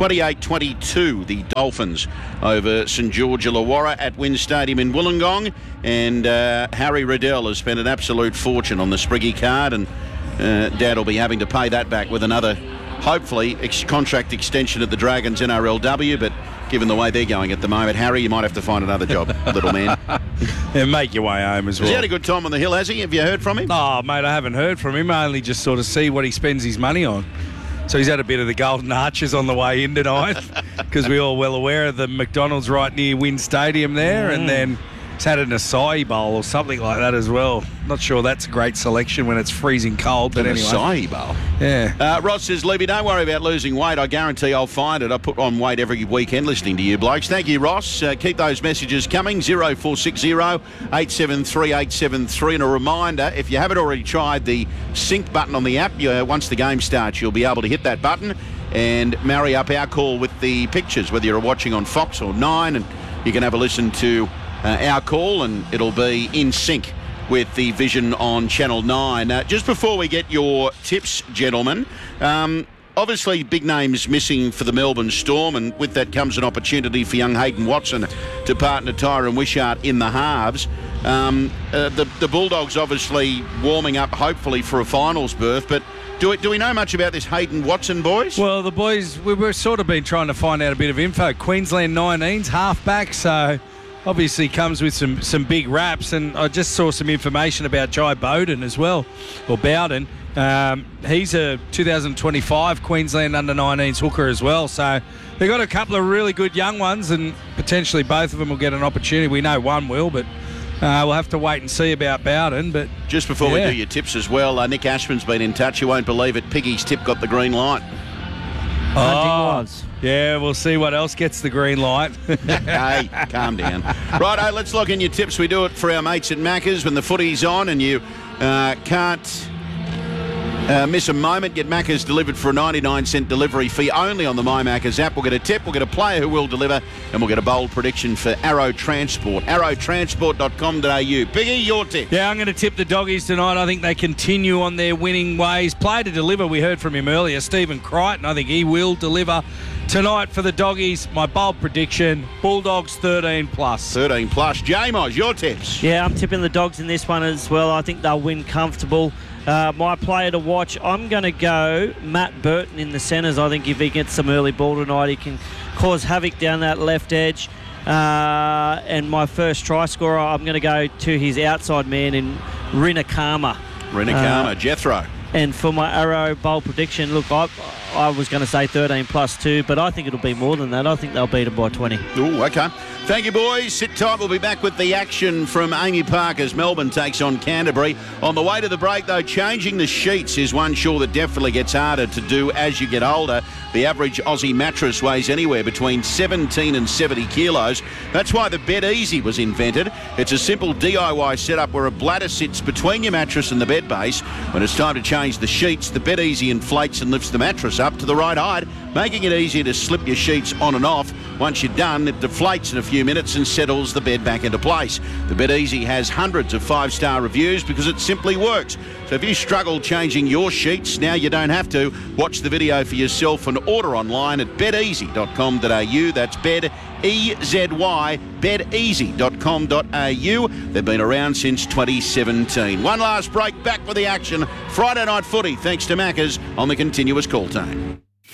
28-22, the Dolphins over St George Illawarra at Wynn Stadium in Wollongong. And Harry Riddell has spent an absolute fortune on the Spriggy card, and Dad will be having to pay that back with another, hopefully, contract extension at the Dragons NRLW, but given the way they're going at the moment, Harry, you might have to find another job, little man. Yeah, make your way home as well. Has he had a good time on the hill, has he? Have you heard from him? Oh, mate, I haven't heard from him. I only just sort of see what he spends his money on. So he's had a bit of the Golden Arches on the way in tonight, because we're all well aware of the McDonald's right near Wynn Stadium there, and then he's had an acai bowl or something like that as well. Not sure that's a great selection when it's freezing cold, but anyway. Acai bowl. Yeah. Ross says, Levy, don't worry about losing weight. I guarantee I'll find it. I put on weight every weekend listening to you blokes. Thank you, Ross. Keep those messages coming. 0460 873 873. And a reminder, if you haven't already tried the sync button on the app, once the game starts, you'll be able to hit that button and marry up our call with the pictures, whether you're watching on Fox or 9, and you can have a listen to our call, and it'll be in sync with the vision on Channel 9. Just before we get your tips, gentlemen, obviously big names missing for the Melbourne Storm, and with that comes an opportunity for young Hayden Watson to partner Tyron Wishart in the halves. The Bulldogs obviously warming up, hopefully, for a finals berth, but do we know much about this Hayden Watson, boys? Well, the boys, we've sort of been trying to find out a bit of info. Queensland 19s, halfback, so obviously comes with some big raps, and I just saw some information about Jai Bowden as well, or Bowden. He's a 2025 Queensland under-19s hooker as well, so they've got a couple of really good young ones, and potentially both of them will get an opportunity. We know one will, but we'll have to wait and see about Bowden. But just before we do your tips as well, Nick Ashman's been in touch. You won't believe it. Piggy's tip got the green light. Yeah, we'll see what else gets the green light. Hey, calm down. Righto, let's lock in your tips. We do it for our mates at Macca's when the footy's on, and you can't miss a moment. Get Macca's delivered for a 99-cent delivery fee only on the My Macca's app. We'll get a tip, we'll get a player who will deliver, and we'll get a bold prediction for Arrow Transport. arrowtransport.com.au. Biggie, your tip. Yeah, I'm going to tip the Doggies tonight. I think they continue on their winning ways. Play to deliver. We heard from him earlier, Stephen Crichton. I think he will deliver tonight for the Doggies. My bold prediction, Bulldogs 13+. 13+. J-Moz, your tips. Yeah, I'm tipping the Dogs in this one as well. I think they'll win comfortable. My player to watch, I'm going to go Matt Burton in the centres. I think if he gets some early ball tonight, he can cause havoc down that left edge. And my first try scorer, I'm going to go to his outside man in Rinakama. Jethro. And for my Arrow bold prediction, look, I was going to say 13+2, but I think it'll be more than that. I think they'll beat them by 20. Ooh, okay. Thank you, boys. Sit tight. We'll be back with the action from Amy Park as Melbourne takes on Canterbury. On the way to the break, though, changing the sheets is one chore that definitely gets harder to do as you get older. The average Aussie mattress weighs anywhere between 17 and 70 kilos. That's why the Bed Easy was invented. It's a simple DIY setup where a bladder sits between your mattress and the bed base. When it's time to change the sheets, the Bed Easy inflates and lifts the mattress up to the right height, making it easier to slip your sheets on and off. Once you're done, it deflates in a few minutes and settles the bed back into place. The Bed Easy has hundreds of 5-star reviews because it simply works. So if you struggle changing your sheets, now you don't have to. Watch the video for yourself and order online at bedeasy.com.au. That's bed, E-Z-Y, bedeasy.com.au. They've been around since 2017. One last break, back for the action. Friday night footy, thanks to Macca's on the continuous call team.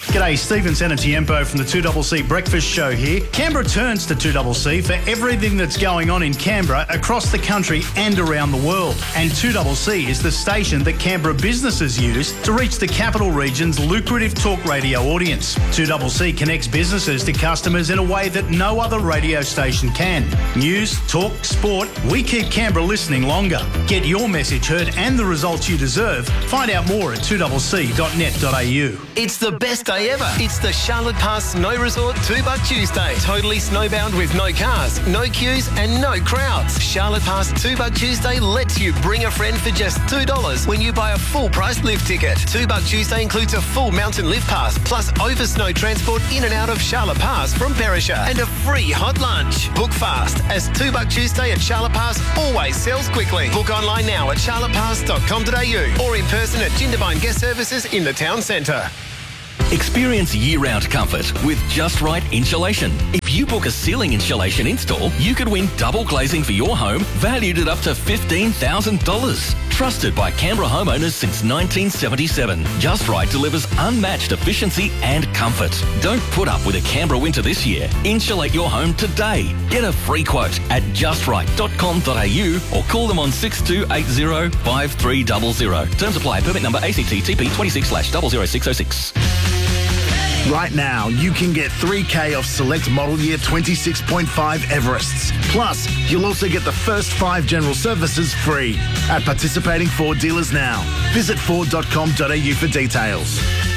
G'day, Stephen Sanatiempo from the 2CC Breakfast Show here. Canberra turns to 2CC for everything that's going on in Canberra, across the country and around the world. And 2CC is the station that Canberra businesses use to reach the capital region's lucrative talk radio audience. 2CC connects businesses to customers in a way that no other radio station can. News, talk, sport, we keep Canberra listening longer. Get your message heard and the results you deserve. Find out more at 2cc.net.au. It's the best day ever. It's the Charlotte Pass Snow Resort $2 Tuesday. Totally snowbound with no cars, no queues and no crowds. Charlotte Pass $2 Tuesday lets you bring a friend for just $2 when you buy a full price lift ticket. $2 Tuesday includes a full mountain lift pass plus over snow transport in and out of Charlotte Pass from Perisher and a free hot lunch. Book fast as $2 Tuesday at Charlotte Pass always sells quickly. Book online now at charlottepass.com.au or in person at Jindabyne Guest Services in the town centre. Experience year-round comfort with Just Right Insulation. If you book a ceiling insulation install, you could win double glazing for your home, valued at up to $15,000. Trusted by Canberra homeowners since 1977, Just Right delivers unmatched efficiency and comfort. Don't put up with a Canberra winter this year. Insulate your home today. Get a free quote at justright.com.au or call them on 6280 5300. Terms apply. Permit number ACT TP 26/00606. Right now, you can get 3K off select model year 26.5 Everests. Plus, you'll also get the first 5 general services free at participating Ford dealers now. Visit ford.com.au for details.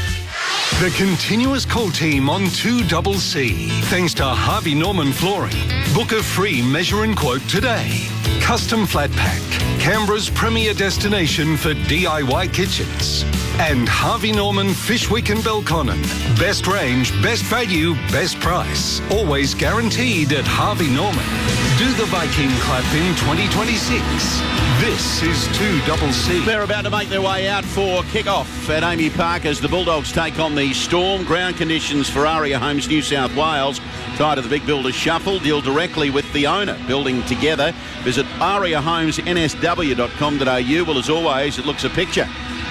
The continuous call team on 2CC. Thanks to Harvey Norman Flooring. Book a free measure and quote today. Custom Flat Pack, Canberra's premier destination for DIY kitchens. And Harvey Norman Fishwick and Belconnen. Best range, best value, best price. Always guaranteed at Harvey Norman. Do the Viking Clap in 2026. This is 2CC. They're about to make their way out for kick-off at Amy Park as the Bulldogs take on the Storm. Ground conditions for Aria Homes New South Wales. Tied to the Big Builder Shuffle. Deal directly with the owner. Building together. Visit ariahomesnsw.com.au. Well, as always, it looks a picture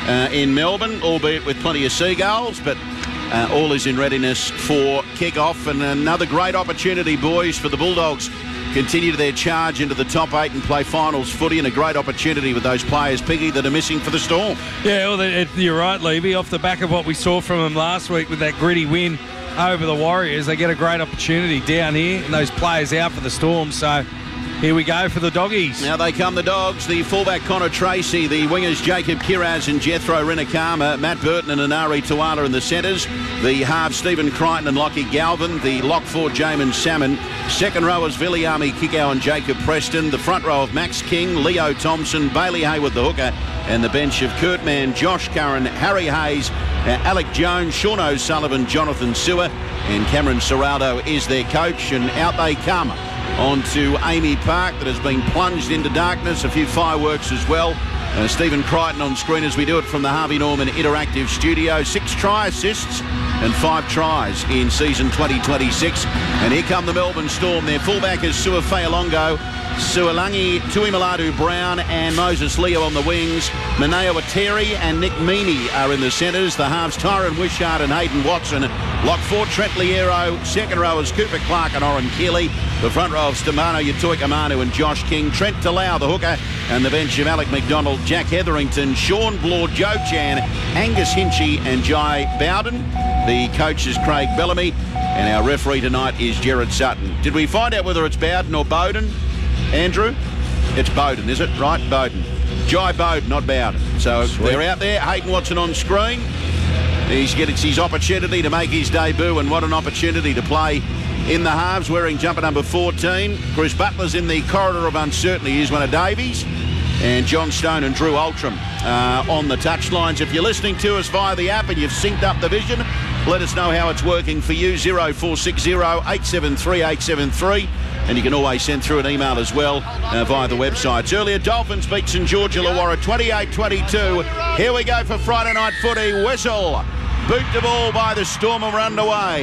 in Melbourne, albeit with plenty of seagulls, but all is in readiness for kick-off. And another great opportunity, boys, for the Bulldogs. Continue their charge into the top 8 and play finals footy, and a great opportunity with those players, Piggy, that are missing for the Storm. Yeah, well, you're right, Levy. Off the back of what we saw from them last week with that gritty win over the Warriors, they get a great opportunity down here, and those players out for the Storm. So here we go for the Doggies. Now they come, the Dogs. The fullback Connor Tracy, the wingers Jacob Kiraz and Jethro Rinakama, Matt Burton and Anari Tuala in the centres. The halves Stephen Crichton and Lockie Galvin. The lock four Jamin Salmon. Second rowers Viliami Kikau and Jacob Preston. The front row of Max King, Leo Thompson, Bailey Hayward the hooker, and the bench of Kurt Mann, Josh Curran, Harry Hayes, Alec Jones, Sean O'Sullivan, Jonathan Sewer, and Cameron Serraldo is their coach. And out they come onto Amy Park that has been plunged into darkness. A few fireworks as well. Stephen Crichton on screen as we do it from the Harvey Norman Interactive Studio. 6 try assists and 5 tries in season 2026. And here come the Melbourne Storm. Their fullback is Sua Fa'alongo, Sualangi, Tuimaladu Brown and Moses Leo on the wings. Maneo Ateri and Nick Meaney are in the centres. The halves Tyron Wishart and Hayden Watson. Lock 4 Trent Liero. Second rowers Cooper Clark and Oren Keeley. The front row of Stamano Yatuikamanu and Josh King. Trent Talau the hooker. And the bench of Alec McDonald, Jack Hetherington, Sean Blore, Joe Chan, Angus Hinchy and Jai Bowden. The coach is Craig Bellamy. And our referee tonight is Gerard Sutton. Did we find out whether it's Bowden or Bowden? Andrew? It's Bowden, is it? Right, Bowden. Jai Bowden, not Bowden. So they're out there. Hayden Watson on screen. He's getting his opportunity to make his debut, and what an opportunity to play in the halves, wearing jumper number 14. Bruce Butler's in the corridor of uncertainty. He's one of Davies. And John Stone and Drew Ultram on the touchlines. If you're listening to us via the app and you've synced up the vision, let us know how it's working for you. 0460 873 873. And you can always send through an email as well via the websites. Earlier, Dolphins beat St George Illawarra 28-22. Here we go for Friday night footy. Whistle. Boot the ball by the Storm and we're underway.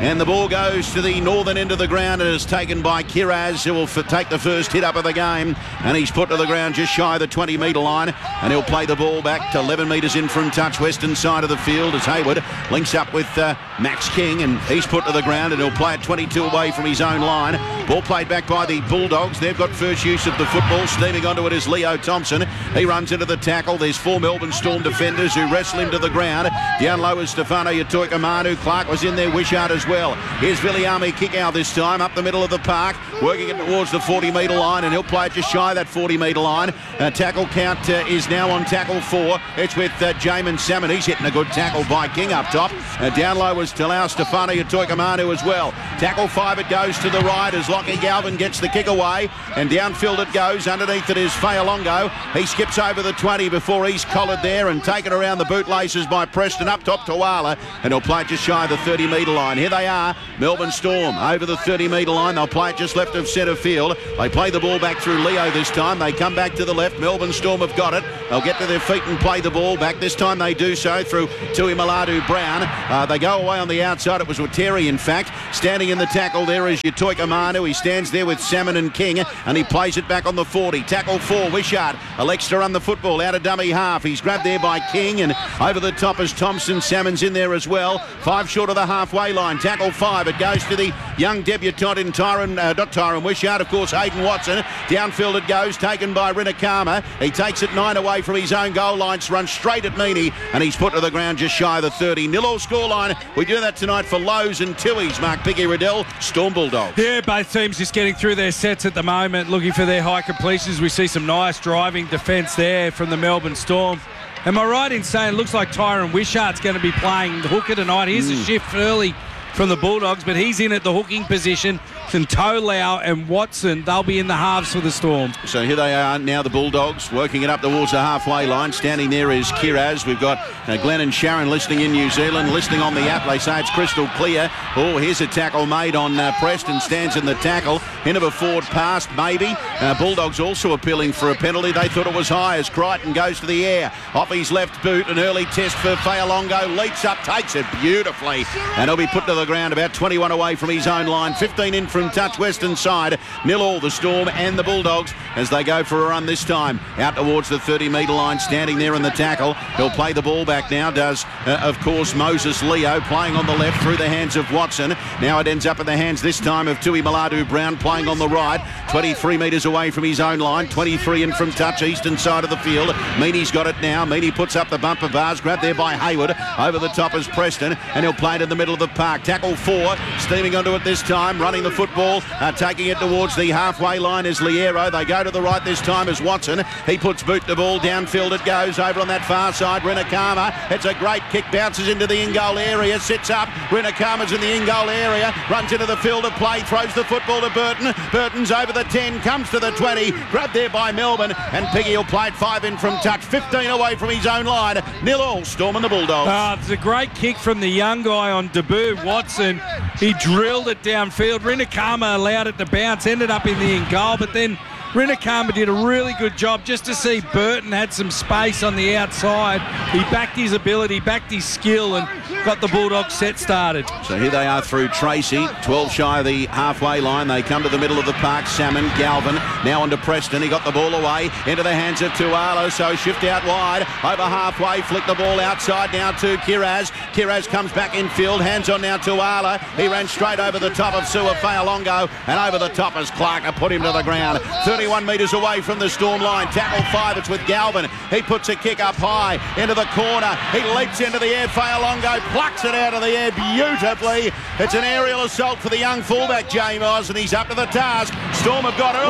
And the ball goes to the northern end of the ground and is taken by Kiraz, who will take the first hit up of the game. And he's put to the ground just shy of the 20-metre line. And he'll play the ball back to 11 metres in from touch, western side of the field as Hayward links up with Max King. And he's put to the ground and he'll play it 22 away from his own line. Ball played back by the Bulldogs. They've got first use of the football. Steaming onto it is Leo Thompson. He runs into the tackle. There's 4 Melbourne Storm defenders who wrestle him to the ground. Down low is Stefano Yatoika-Manu. Clark was in there, Wishart as well. Here's Viliami Kickout this time, up the middle of the park, working it towards the 40-metre line, and he'll play it just shy of that 40-metre line. Tackle count is now on tackle 4. It's with Jamin Salmon. He's hitting a good tackle by King up top. Down low was Talau Stefano Yatoika-Manu as well. Tackle 5, it goes to the right as Lockie Galvin gets the kick away, and downfield it goes. Underneath it is Fayalongo. He skips over the 20 before he's collared there and taken around the bootlaces by Preston up top to Wala, and he'll play it just shy of the 30-metre line. Here they are, Melbourne Storm over the 30-metre line. They'll play it just left of centre field. They play the ball back through Leo this time. They come back to the left. Melbourne Storm have got it. They'll get to their feet and play the ball back. This time they do so through Tui Maladu Brown. They go away on the outside. It was Wateri, in fact. Standing in the tackle there is Yatoika Manu. He stands there with Salmon and King, and he plays it back on the 40. Tackle 4, Wishart elects to run the football out of dummy half. He's grabbed there by King, and over the top is Thompson. Salmon's in there as well. 5 short of the halfway line. Tackle 5. It goes to the young debutant in not Tyron Wishart, of course, Hayden Watson. Downfield it goes, taken by Rinakama. He takes it 9 away from his own goal line, runs straight at Meaney, and he's put to the ground just shy of the 30. 0-all scoreline. We do that tonight for Lowe's and Tui's. Mark Picky Riddell, Storm Bulldogs. Yeah, both teams just getting through their sets at the moment, looking for their high completions. We see some nice driving defence there from the Melbourne Storm. Am I right in saying it looks like Tyron Wishart's going to be playing the hooker tonight? Here's a shift early from the Bulldogs, but he's in at the hooking position. And Tolau and Watson, they'll be in the halves for the Storm. So here they are now, the Bulldogs, working it up towards the halfway line. Standing there is Kiraz. We've got Glenn and Sharon listening in New Zealand, listening on the app. They say it's crystal clear. Oh, here's a tackle made on Preston. Stands in the tackle. Into a forward pass, maybe. Bulldogs also appealing for a penalty. They thought it was high as Crichton goes to the air. Off his left boot, an early test for Fayalongo. Leaps up, takes it beautifully. And he'll be put to the ground about 21 away from his own line. 15 in from touch, western side. 0-all the Storm and the Bulldogs as they go for a run this time. Out towards the 30-metre line, standing there in the tackle. He'll play the ball back now, does, of course, Moses Leo, playing on the left through the hands of Watson. Now it ends up in the hands this time of Tui Maladu Brown, playing on the right. 23 metres away from his own line. 23 in from touch, eastern side of the field. Meaney's got it now. Meaney puts up the bumper bars, grabbed there by Hayward. Over the top is Preston, and he'll play it in the middle of the park. Tackle 4, steaming onto it this time, running the football. Taking it towards the halfway line is Liero. They go to the right this time as Watson. He puts boot the ball. Downfield it goes over on that far side. Rinakama. It's a great kick. Bounces into the in-goal area. Sits up. Rinakama's in the in-goal area. Runs into the field of play. Throws the football to Burton. Burton's over the 10. Comes to the 20. Grabbed there by Melbourne. And Piggy will play it 5 in from touch. 15 away from his own line. 0-all Storm and the Bulldogs. It's a great kick from the young guy on debut, Watson. He drilled it downfield. Rinakama allowed it to bounce, ended up in the in goal, but then Rinakama did a really good job just to see Burton had some space on the outside. He backed his ability, backed his skill, and got the Bulldogs set started. So here they are through Tracy, 12 shy of the halfway line. They come to the middle of the park. Salmon, Galvin, now onto Preston. He got the ball away into the hands of Tualo, so shift out wide, over halfway, flick the ball outside now to Kiraz. Kiraz comes back infield, hands on now to Ala. He ran straight over the top of Sua Fayalongo, and over the top as Clark put him to the ground. 31 metres away from the Storm line. Tackle 5, it's with Galvin. He puts a kick up high into the corner. He leaps into the air. Fayalongo plucks it out of the air beautifully. It's an aerial assault for the young fullback, James Oz, and he's up to the task. Storm have got it.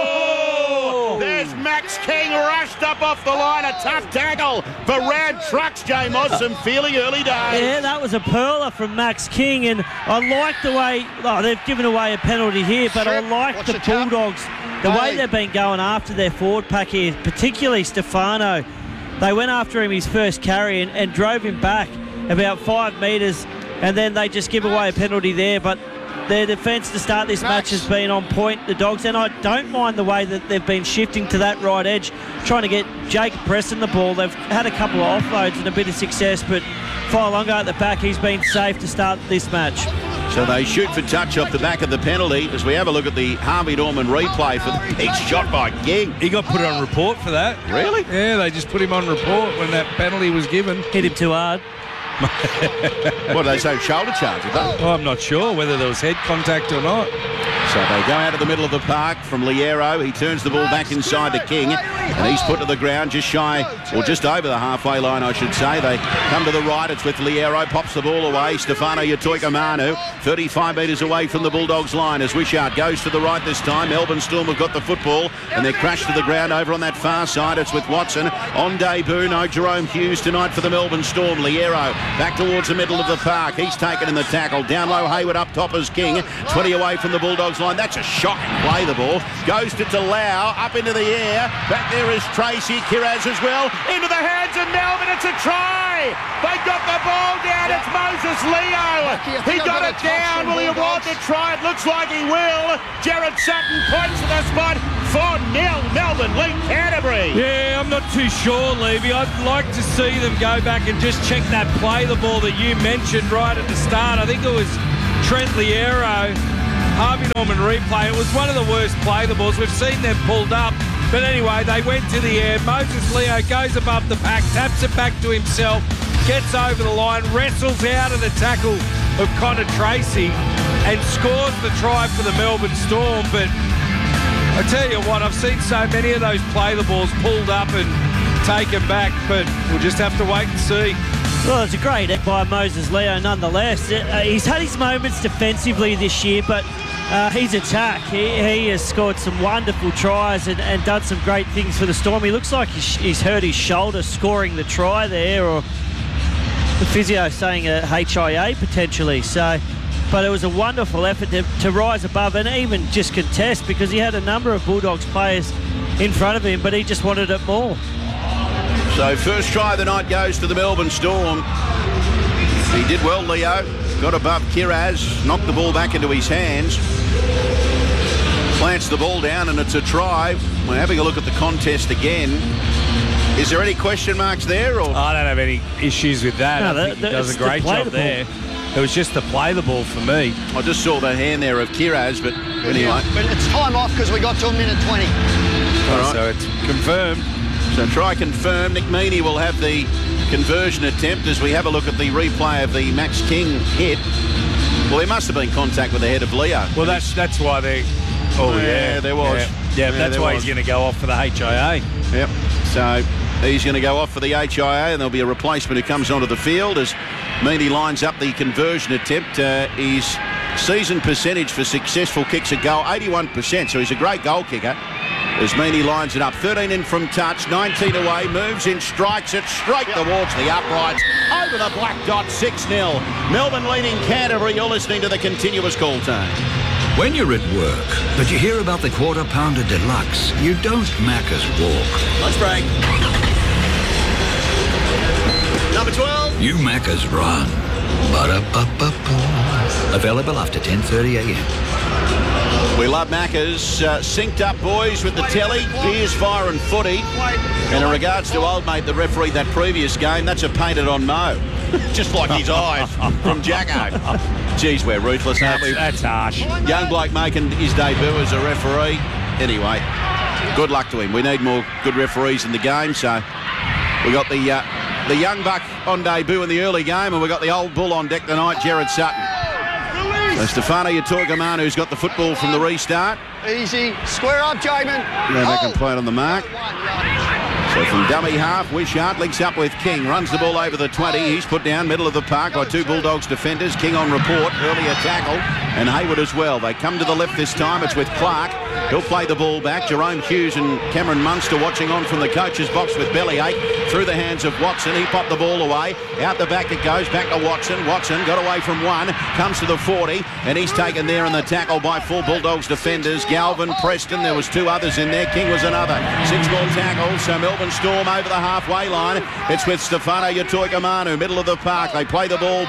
Oh! There's Max King rushed up off the line. A tough tackle for Rad Trucks, James Oz. Some feeling early days. Yeah, that was a pearler from Max King, and I like the way they've given away a penalty here, but I like the Bulldogs, the way they've been going after their forward pack here, particularly Stefano. They went after him his first carry and drove him back about 5 metres, and then they just give away a penalty there. But their defence to start this match has been on point, the Dogs, and I don't mind the way that they've been shifting to that right edge, trying to get Jacob Preston the ball. They've had a couple of offloads and a bit of success, but Fayalongo at the back, he's been safe to start this match. So they shoot for touch off the back of the penalty as we have a look at the Harvey Norman replay for the big shot by King. He got put on report for that. Really? Yeah, they just put him on report when that penalty was given. Hit him too hard. What, they say shoulder charge, did they? Well, I'm not sure whether there was head contact or not. So they go out of the middle of the park from Liero. He turns the ball back inside to King, and he's put to the ground just shy, or just over the halfway line, I should say. They come to the right. It's with Liero. Pops the ball away. Stefano Yatoikamanu, 35 metres away from the Bulldogs line as Wishart goes to the right this time. Melbourne Storm have got the football, and they're crashed to the ground over on that far side. It's with Watson on debut. No Jerome Hughes tonight for the Melbourne Storm. Liero back towards the middle of the park. He's taken in the tackle. Down low, Hayward up top as King. 20 away from the Bulldogs line. That's a shocking play, the ball. Goes to Talau, up into the air. Back there is Tracy Kiraz as well. Into the hands of Melbourne. It's a try. They got the ball down. It's Moses Leo. He got it down. Will he award the try? It looks like he will. Jared Sutton points to the spot. 4-0. Melbourne lead Canterbury. Yeah, I'm not too sure, Levy. I'd like to see them go back and just check that play the ball that you mentioned right at the start. I think it was Trent Liero. Harvey Norman replay. It was one of the worst play the balls. We've seen them pulled up. But anyway, they went to the air. Moses Leo goes above the pack, taps it back to himself, gets over the line, wrestles out of the tackle of Connor Tracy and scores the try for the Melbourne Storm. But I tell you what, I've seen so many of those play the balls pulled up and taken back, but we'll just have to wait and see. Well, it's a great hit by Moses Leo nonetheless. He's had his moments defensively this year, but his attack, he has scored some wonderful tries and done some great things for the Storm. He looks like he's hurt his shoulder scoring the try there, or the physio saying a HIA potentially. So, but it was a wonderful effort to rise above and even just contest, because he had a number of Bulldogs players in front of him, but he just wanted it more. So first try of the night goes to the Melbourne Storm. He did well, Leo. Got above Kiraz, knocked the ball back into his hands. Plants the ball down and it's a try. We're having a look at the contest again. Is there any question marks there? Or? I don't have any issues with that. No, I think he does a great job there. It was just the play the ball for me. I just saw the hand there of Kiraz, but anyway. But it's time off because we got to a minute 20. All right. So it's confirmed. So try confirmed. Nick Meaney will have the conversion attempt as we have a look at the replay of the Max King hit. Well, there must have been contact with the head of Leo. Well, that's why they... Oh, yeah. There was. Yeah, that's why he's going to go off for the HIA. Yep. So he's going to go off for the HIA, and there'll be a replacement who comes onto the field as Meaney lines up the conversion attempt. His season percentage for successful kicks at goal, 81%, so he's a great goal kicker. As Meaney lines it up, 13 in from touch, 19 away, moves in, strikes it straight towards the uprights, over the black dot, 6-0. Melbourne leading Canterbury. You're listening to the continuous call time. When you're at work, but you hear about the Quarter Pounder Deluxe, you don't Macca's walk. Lunch break. Number 12. You Macca's run. Ba-da-ba-ba-ba. Available after 10:30 a.m. We love Macca's. Synced up boys with the telly, beers, fire and footy. And in regards to old mate, the referee that previous game, that's a painted on Mo. Just like his eyes from Jacko. Geez, we're ruthless, aren't we? That's harsh. Young bloke making his debut as a referee. Anyway, good luck to him. We need more good referees in the game. So we got the young buck on debut in the early game, and we got the old bull on deck tonight, Jared Sutton. So Stefano Yatoikamanu, who's got the football from the restart. Easy. Square up, Jamin. Go back and play it on the mark. So from dummy half, Wishart links up with King, runs the ball over the 20. He's put down middle of the park by two Bulldogs defenders. King on report, earlier tackle, and Hayward as well. They come to the left this time. It's with Clark. He'll play the ball back. Jerome Hughes and Cameron Munster watching on from the coach's box with bellyache. Through the hands of Watson. He popped the ball away. Out the back it goes. Back to Watson. Watson got away from one. Comes to the 40. And he's taken there in the tackle by four Bulldogs defenders. Galvin, Preston. There was two others in there. King was another. 6 more tackles. So Melbourne Storm over the halfway line. It's with Stefano Yatoikamanu, middle of the park. They play the ball back.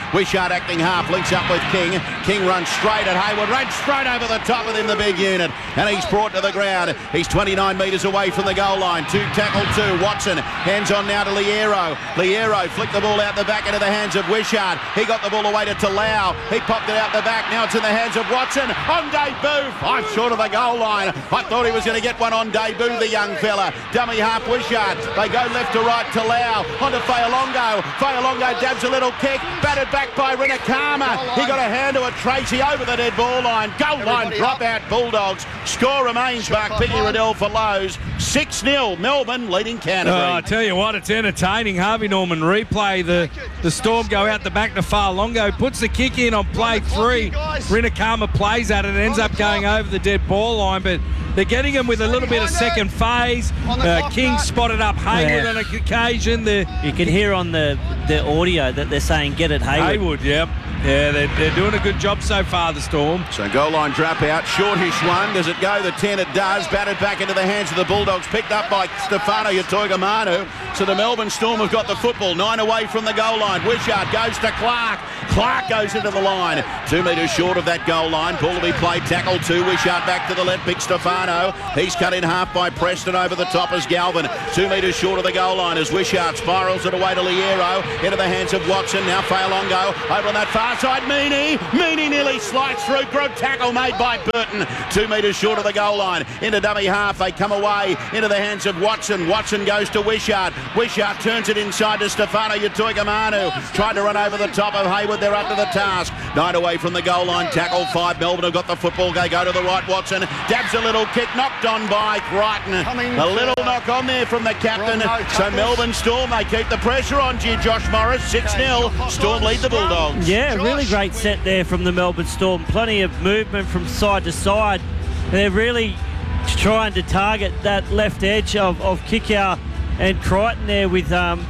Wishart acting half, links up with King. King runs straight at Hayward, ran straight over the top of him, the big unit. And he's brought to the ground. He's 29 metres away from the goal line. Tackle two. Watson hands on now to Liero. Liero flicked the ball out the back into the hands of Wishart. He got the ball away to Talau. He popped it out the back. Now it's in the hands of Watson. On debut. 5 short of the goal line. I thought he was going to get one on debut, the young fella. Dummy half Wishart. They go left to right to Lau. On to Fayalongo. Fayalongo dabs a little kick. Batted back by Rinakama. He got a hand to a Tracy over the dead ball line. Goal line drop out Bulldogs. Score remains Mark Piggy Riddell for Lowe's. 6-0. Melbourne leading Canterbury. I tell you what, it's entertaining. Harvey Norman replay. The Storm go out the back to Fa'alongo, puts the kick in on play 3. Rinakama plays at it and ends up going over the dead ball line, but they're getting him with a little bit of second phase. King spotted up Hayward on occasion. You can hear on the audio that they're saying get it Hayward. Hayward, yep. Yeah, they're doing a good job so far, the Storm. So goal line drop out, shortish one. Does it go? The 10 it does. Batted back into the hands of the Bulldogs. Picked up by Stefano Yatoigamanu. So the Melbourne Storm have got the football. 9 away from the goal line. Wishart goes to Clark. Clark goes into the line. 2 metres short of that goal line. Ball to be played. Tackle 2. Wishart back to the left. Big Stefano. He's cut in half by Preston over the top as Galvin. 2 metres short of the goal line as Wishart spirals it away to Liero. Into the hands of Watson. Now Fa'alongo over on that far side. Meaney nearly slides through. Good tackle made by Burton. 2 metres short of the goal line. Into dummy half. They come away into the hands of Watson. Watson goes to Wishart. Wishart turns it inside to Stefano Yatoigamanu. Tried to run over the top of Hayward. They're up to the task. 9 away from the goal line. Tackle 5. Melbourne have got the football. They go to the right. Watson dabs a little kick. Knocked on by Crichton. A little knock on there from the captain. So Melbourne Storm, they keep the pressure on you, Josh Morris. 6-0. Storm lead the Bulldogs. Yeah, really great set there from the Melbourne Storm. Plenty of movement from side to side. They're really trying to target that left edge of Kikau and Crichton there with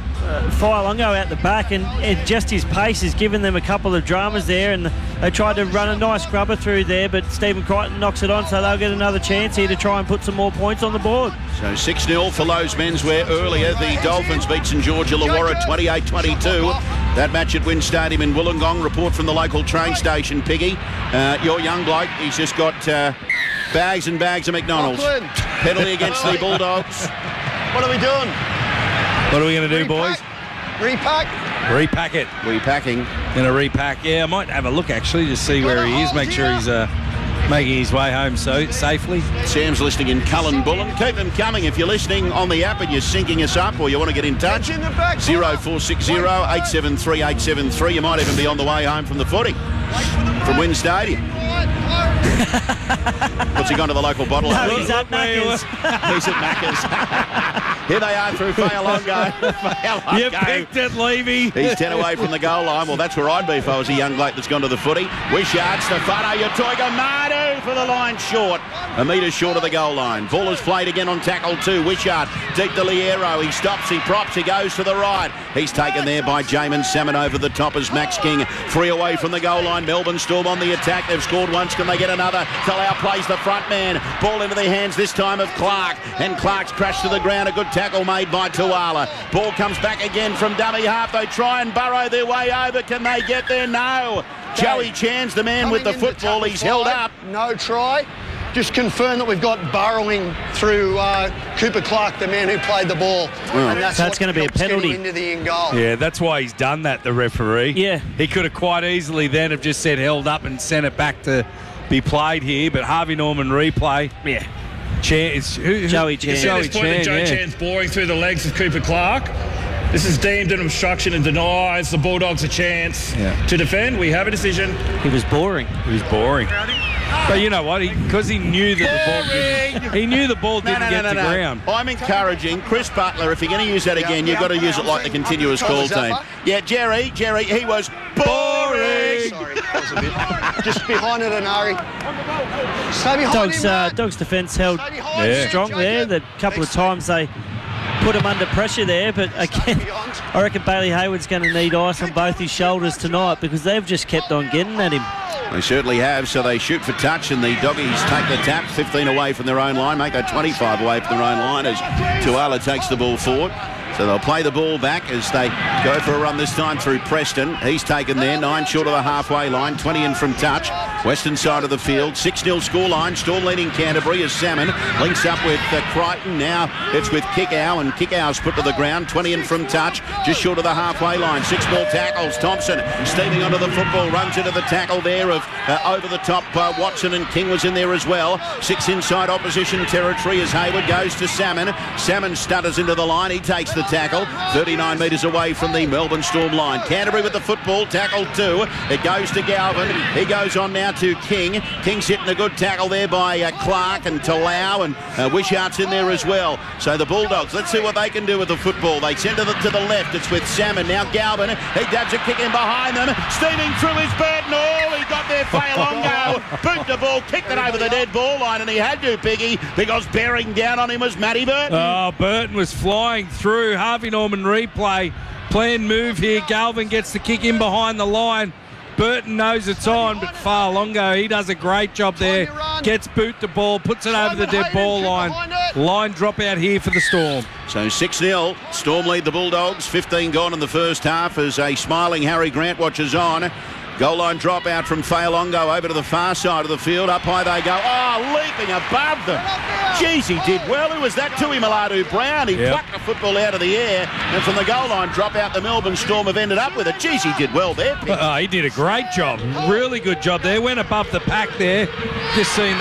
Fa'alongo out the back, and just his pace has given them a couple of dramas there, and they tried to run a nice grubber through there, but Stephen Crichton knocks it on, so they'll get another chance here to try and put some more points on the board. So 6-0 for Lowe's Menswear. Earlier, the Dolphins beat St George Illawarra 28-22. That match at Wynn Stadium in Wollongong. Report from the local train station, Piggy. Your young bloke, he's just got bags and bags of McDonald's. Penalty against the Bulldogs. What are we doing? What are we going to do, boys? Repack? Repack it. Repacking. Going to repack. Yeah, I might have a look, actually, to see where he is. Make sure he's making his way home safely. Sam's listening in Cullen Bullen. Keep them coming. If you're listening on the app and you're syncing us up or you want to get in touch, 0460 873 873. You might even be on the way home from the footy from Wynn Stadium. What's he gone to the local bottle? No, he's at Macca's. He's at Macca's. Here they are through Fa'alongo. You picked it, Levy. He's 10 away from the goal line. Well, that's where I'd be if I was a young bloke that's gone to the footy. Wishart, Stefano Yatoigamanu for the line short. A metre short of the goal line. Ball is played again on tackle 2. Wishart deep to Liero. He stops, he props, he goes to the right. He's taken there by Jamin Salmon over the top as Max King. 3 away from the goal line. Melbourne Storm on the attack. They've scored once. Can they get another? Talau plays the front man. Ball into the hands this time of Clark. And Clark's crashed to the ground. A good tackle made by Tuala. Ball comes back again from dummy half. They try and burrow their way over. Can they get there? No. Joey Chan's the man with the football. He's held up. No try. Just confirm that we've got burrowing through Cooper Clark, the man who played the ball. And that's going to be a penalty. Into the in goal. Yeah, that's why he's done that, the referee. Yeah. He could have quite easily then have just said held up and sent it back to be played here, but Harvey Norman replay. Yeah. Joey Chan. Joey Chan's boring through the legs of Cooper Clark. This is deemed an obstruction and denies the Bulldogs a chance to defend. We have a decision. He was boring. But you know what? Because he knew that the ball didn't get to ground. I'm encouraging Chris Butler. If you're going to use that again, you've got to use it like the continuous call team. Yeah, Jerry, he was boring. Sorry, that was a bit just behind it, Anari. Stay behind him, Dogs' defence held strong there. The couple of times they put him under pressure there, but again, I reckon Bailey Hayward's going to need ice on both his shoulders tonight because they've just kept on getting at him. They certainly have, so they shoot for touch and the Doggies take the tap, 15 away from their own line, make that 25 away from their own line as Tuala takes the ball forward. So So they'll play the ball back as they go for a run this time through Preston. He's taken there, 9 short of the halfway line, 20 in from touch. Western side of the field, 6-0 scoreline. Storm leading Canterbury as Salmon links up with Crichton. Now it's with Kickow, and Kickow's put to the ground, 20 in from touch, just short of the halfway line. 6 more tackles. Thompson steaming onto the football, runs into the tackle there of over the top. Watson and King was in there as well. 6 inside opposition territory as Hayward goes to Salmon. Salmon stutters into the line. He takes the tackle 39 metres away from the Melbourne Storm line. Canterbury with the football, tackle 2. It goes to Galvin. He goes on now to King. King's hitting a good tackle there by Clark and Talau, and Wishart's in there as well. So the Bulldogs, let's see what they can do with the football. They send it to the left. It's with Salmon. Now Galvin. He dabs a kick in behind them. Steaming through his Burton. Oh, he got there, Failongo. Boot the ball, kicked it over the dead ball line, and he had to, Piggy, because bearing down on him was Matty Burton. Oh, Burton was flying through. Harvey Norman replay. Planned move here. Galvin gets the kick in behind the line. Burton knows it's on, but Failongo, he does a great job there. Gets boot the ball, puts it over the dead ball line. Line drop out here for the Storm. So 6-0. Storm lead the Bulldogs. 15 gone in the first half as a smiling Harry Grant watches on. Goal line drop out from Failongo over to the far side of the field. Up high they go. Oh, leaping above them. Jeez, he did well. Who was that? Tui Maladu Brown. He plucked the football out of the air. And from the goal line drop out, the Melbourne Storm have ended up with it. Jeez, he did well there. He did a great job. Really good job there. Went above the pack there. Just seeing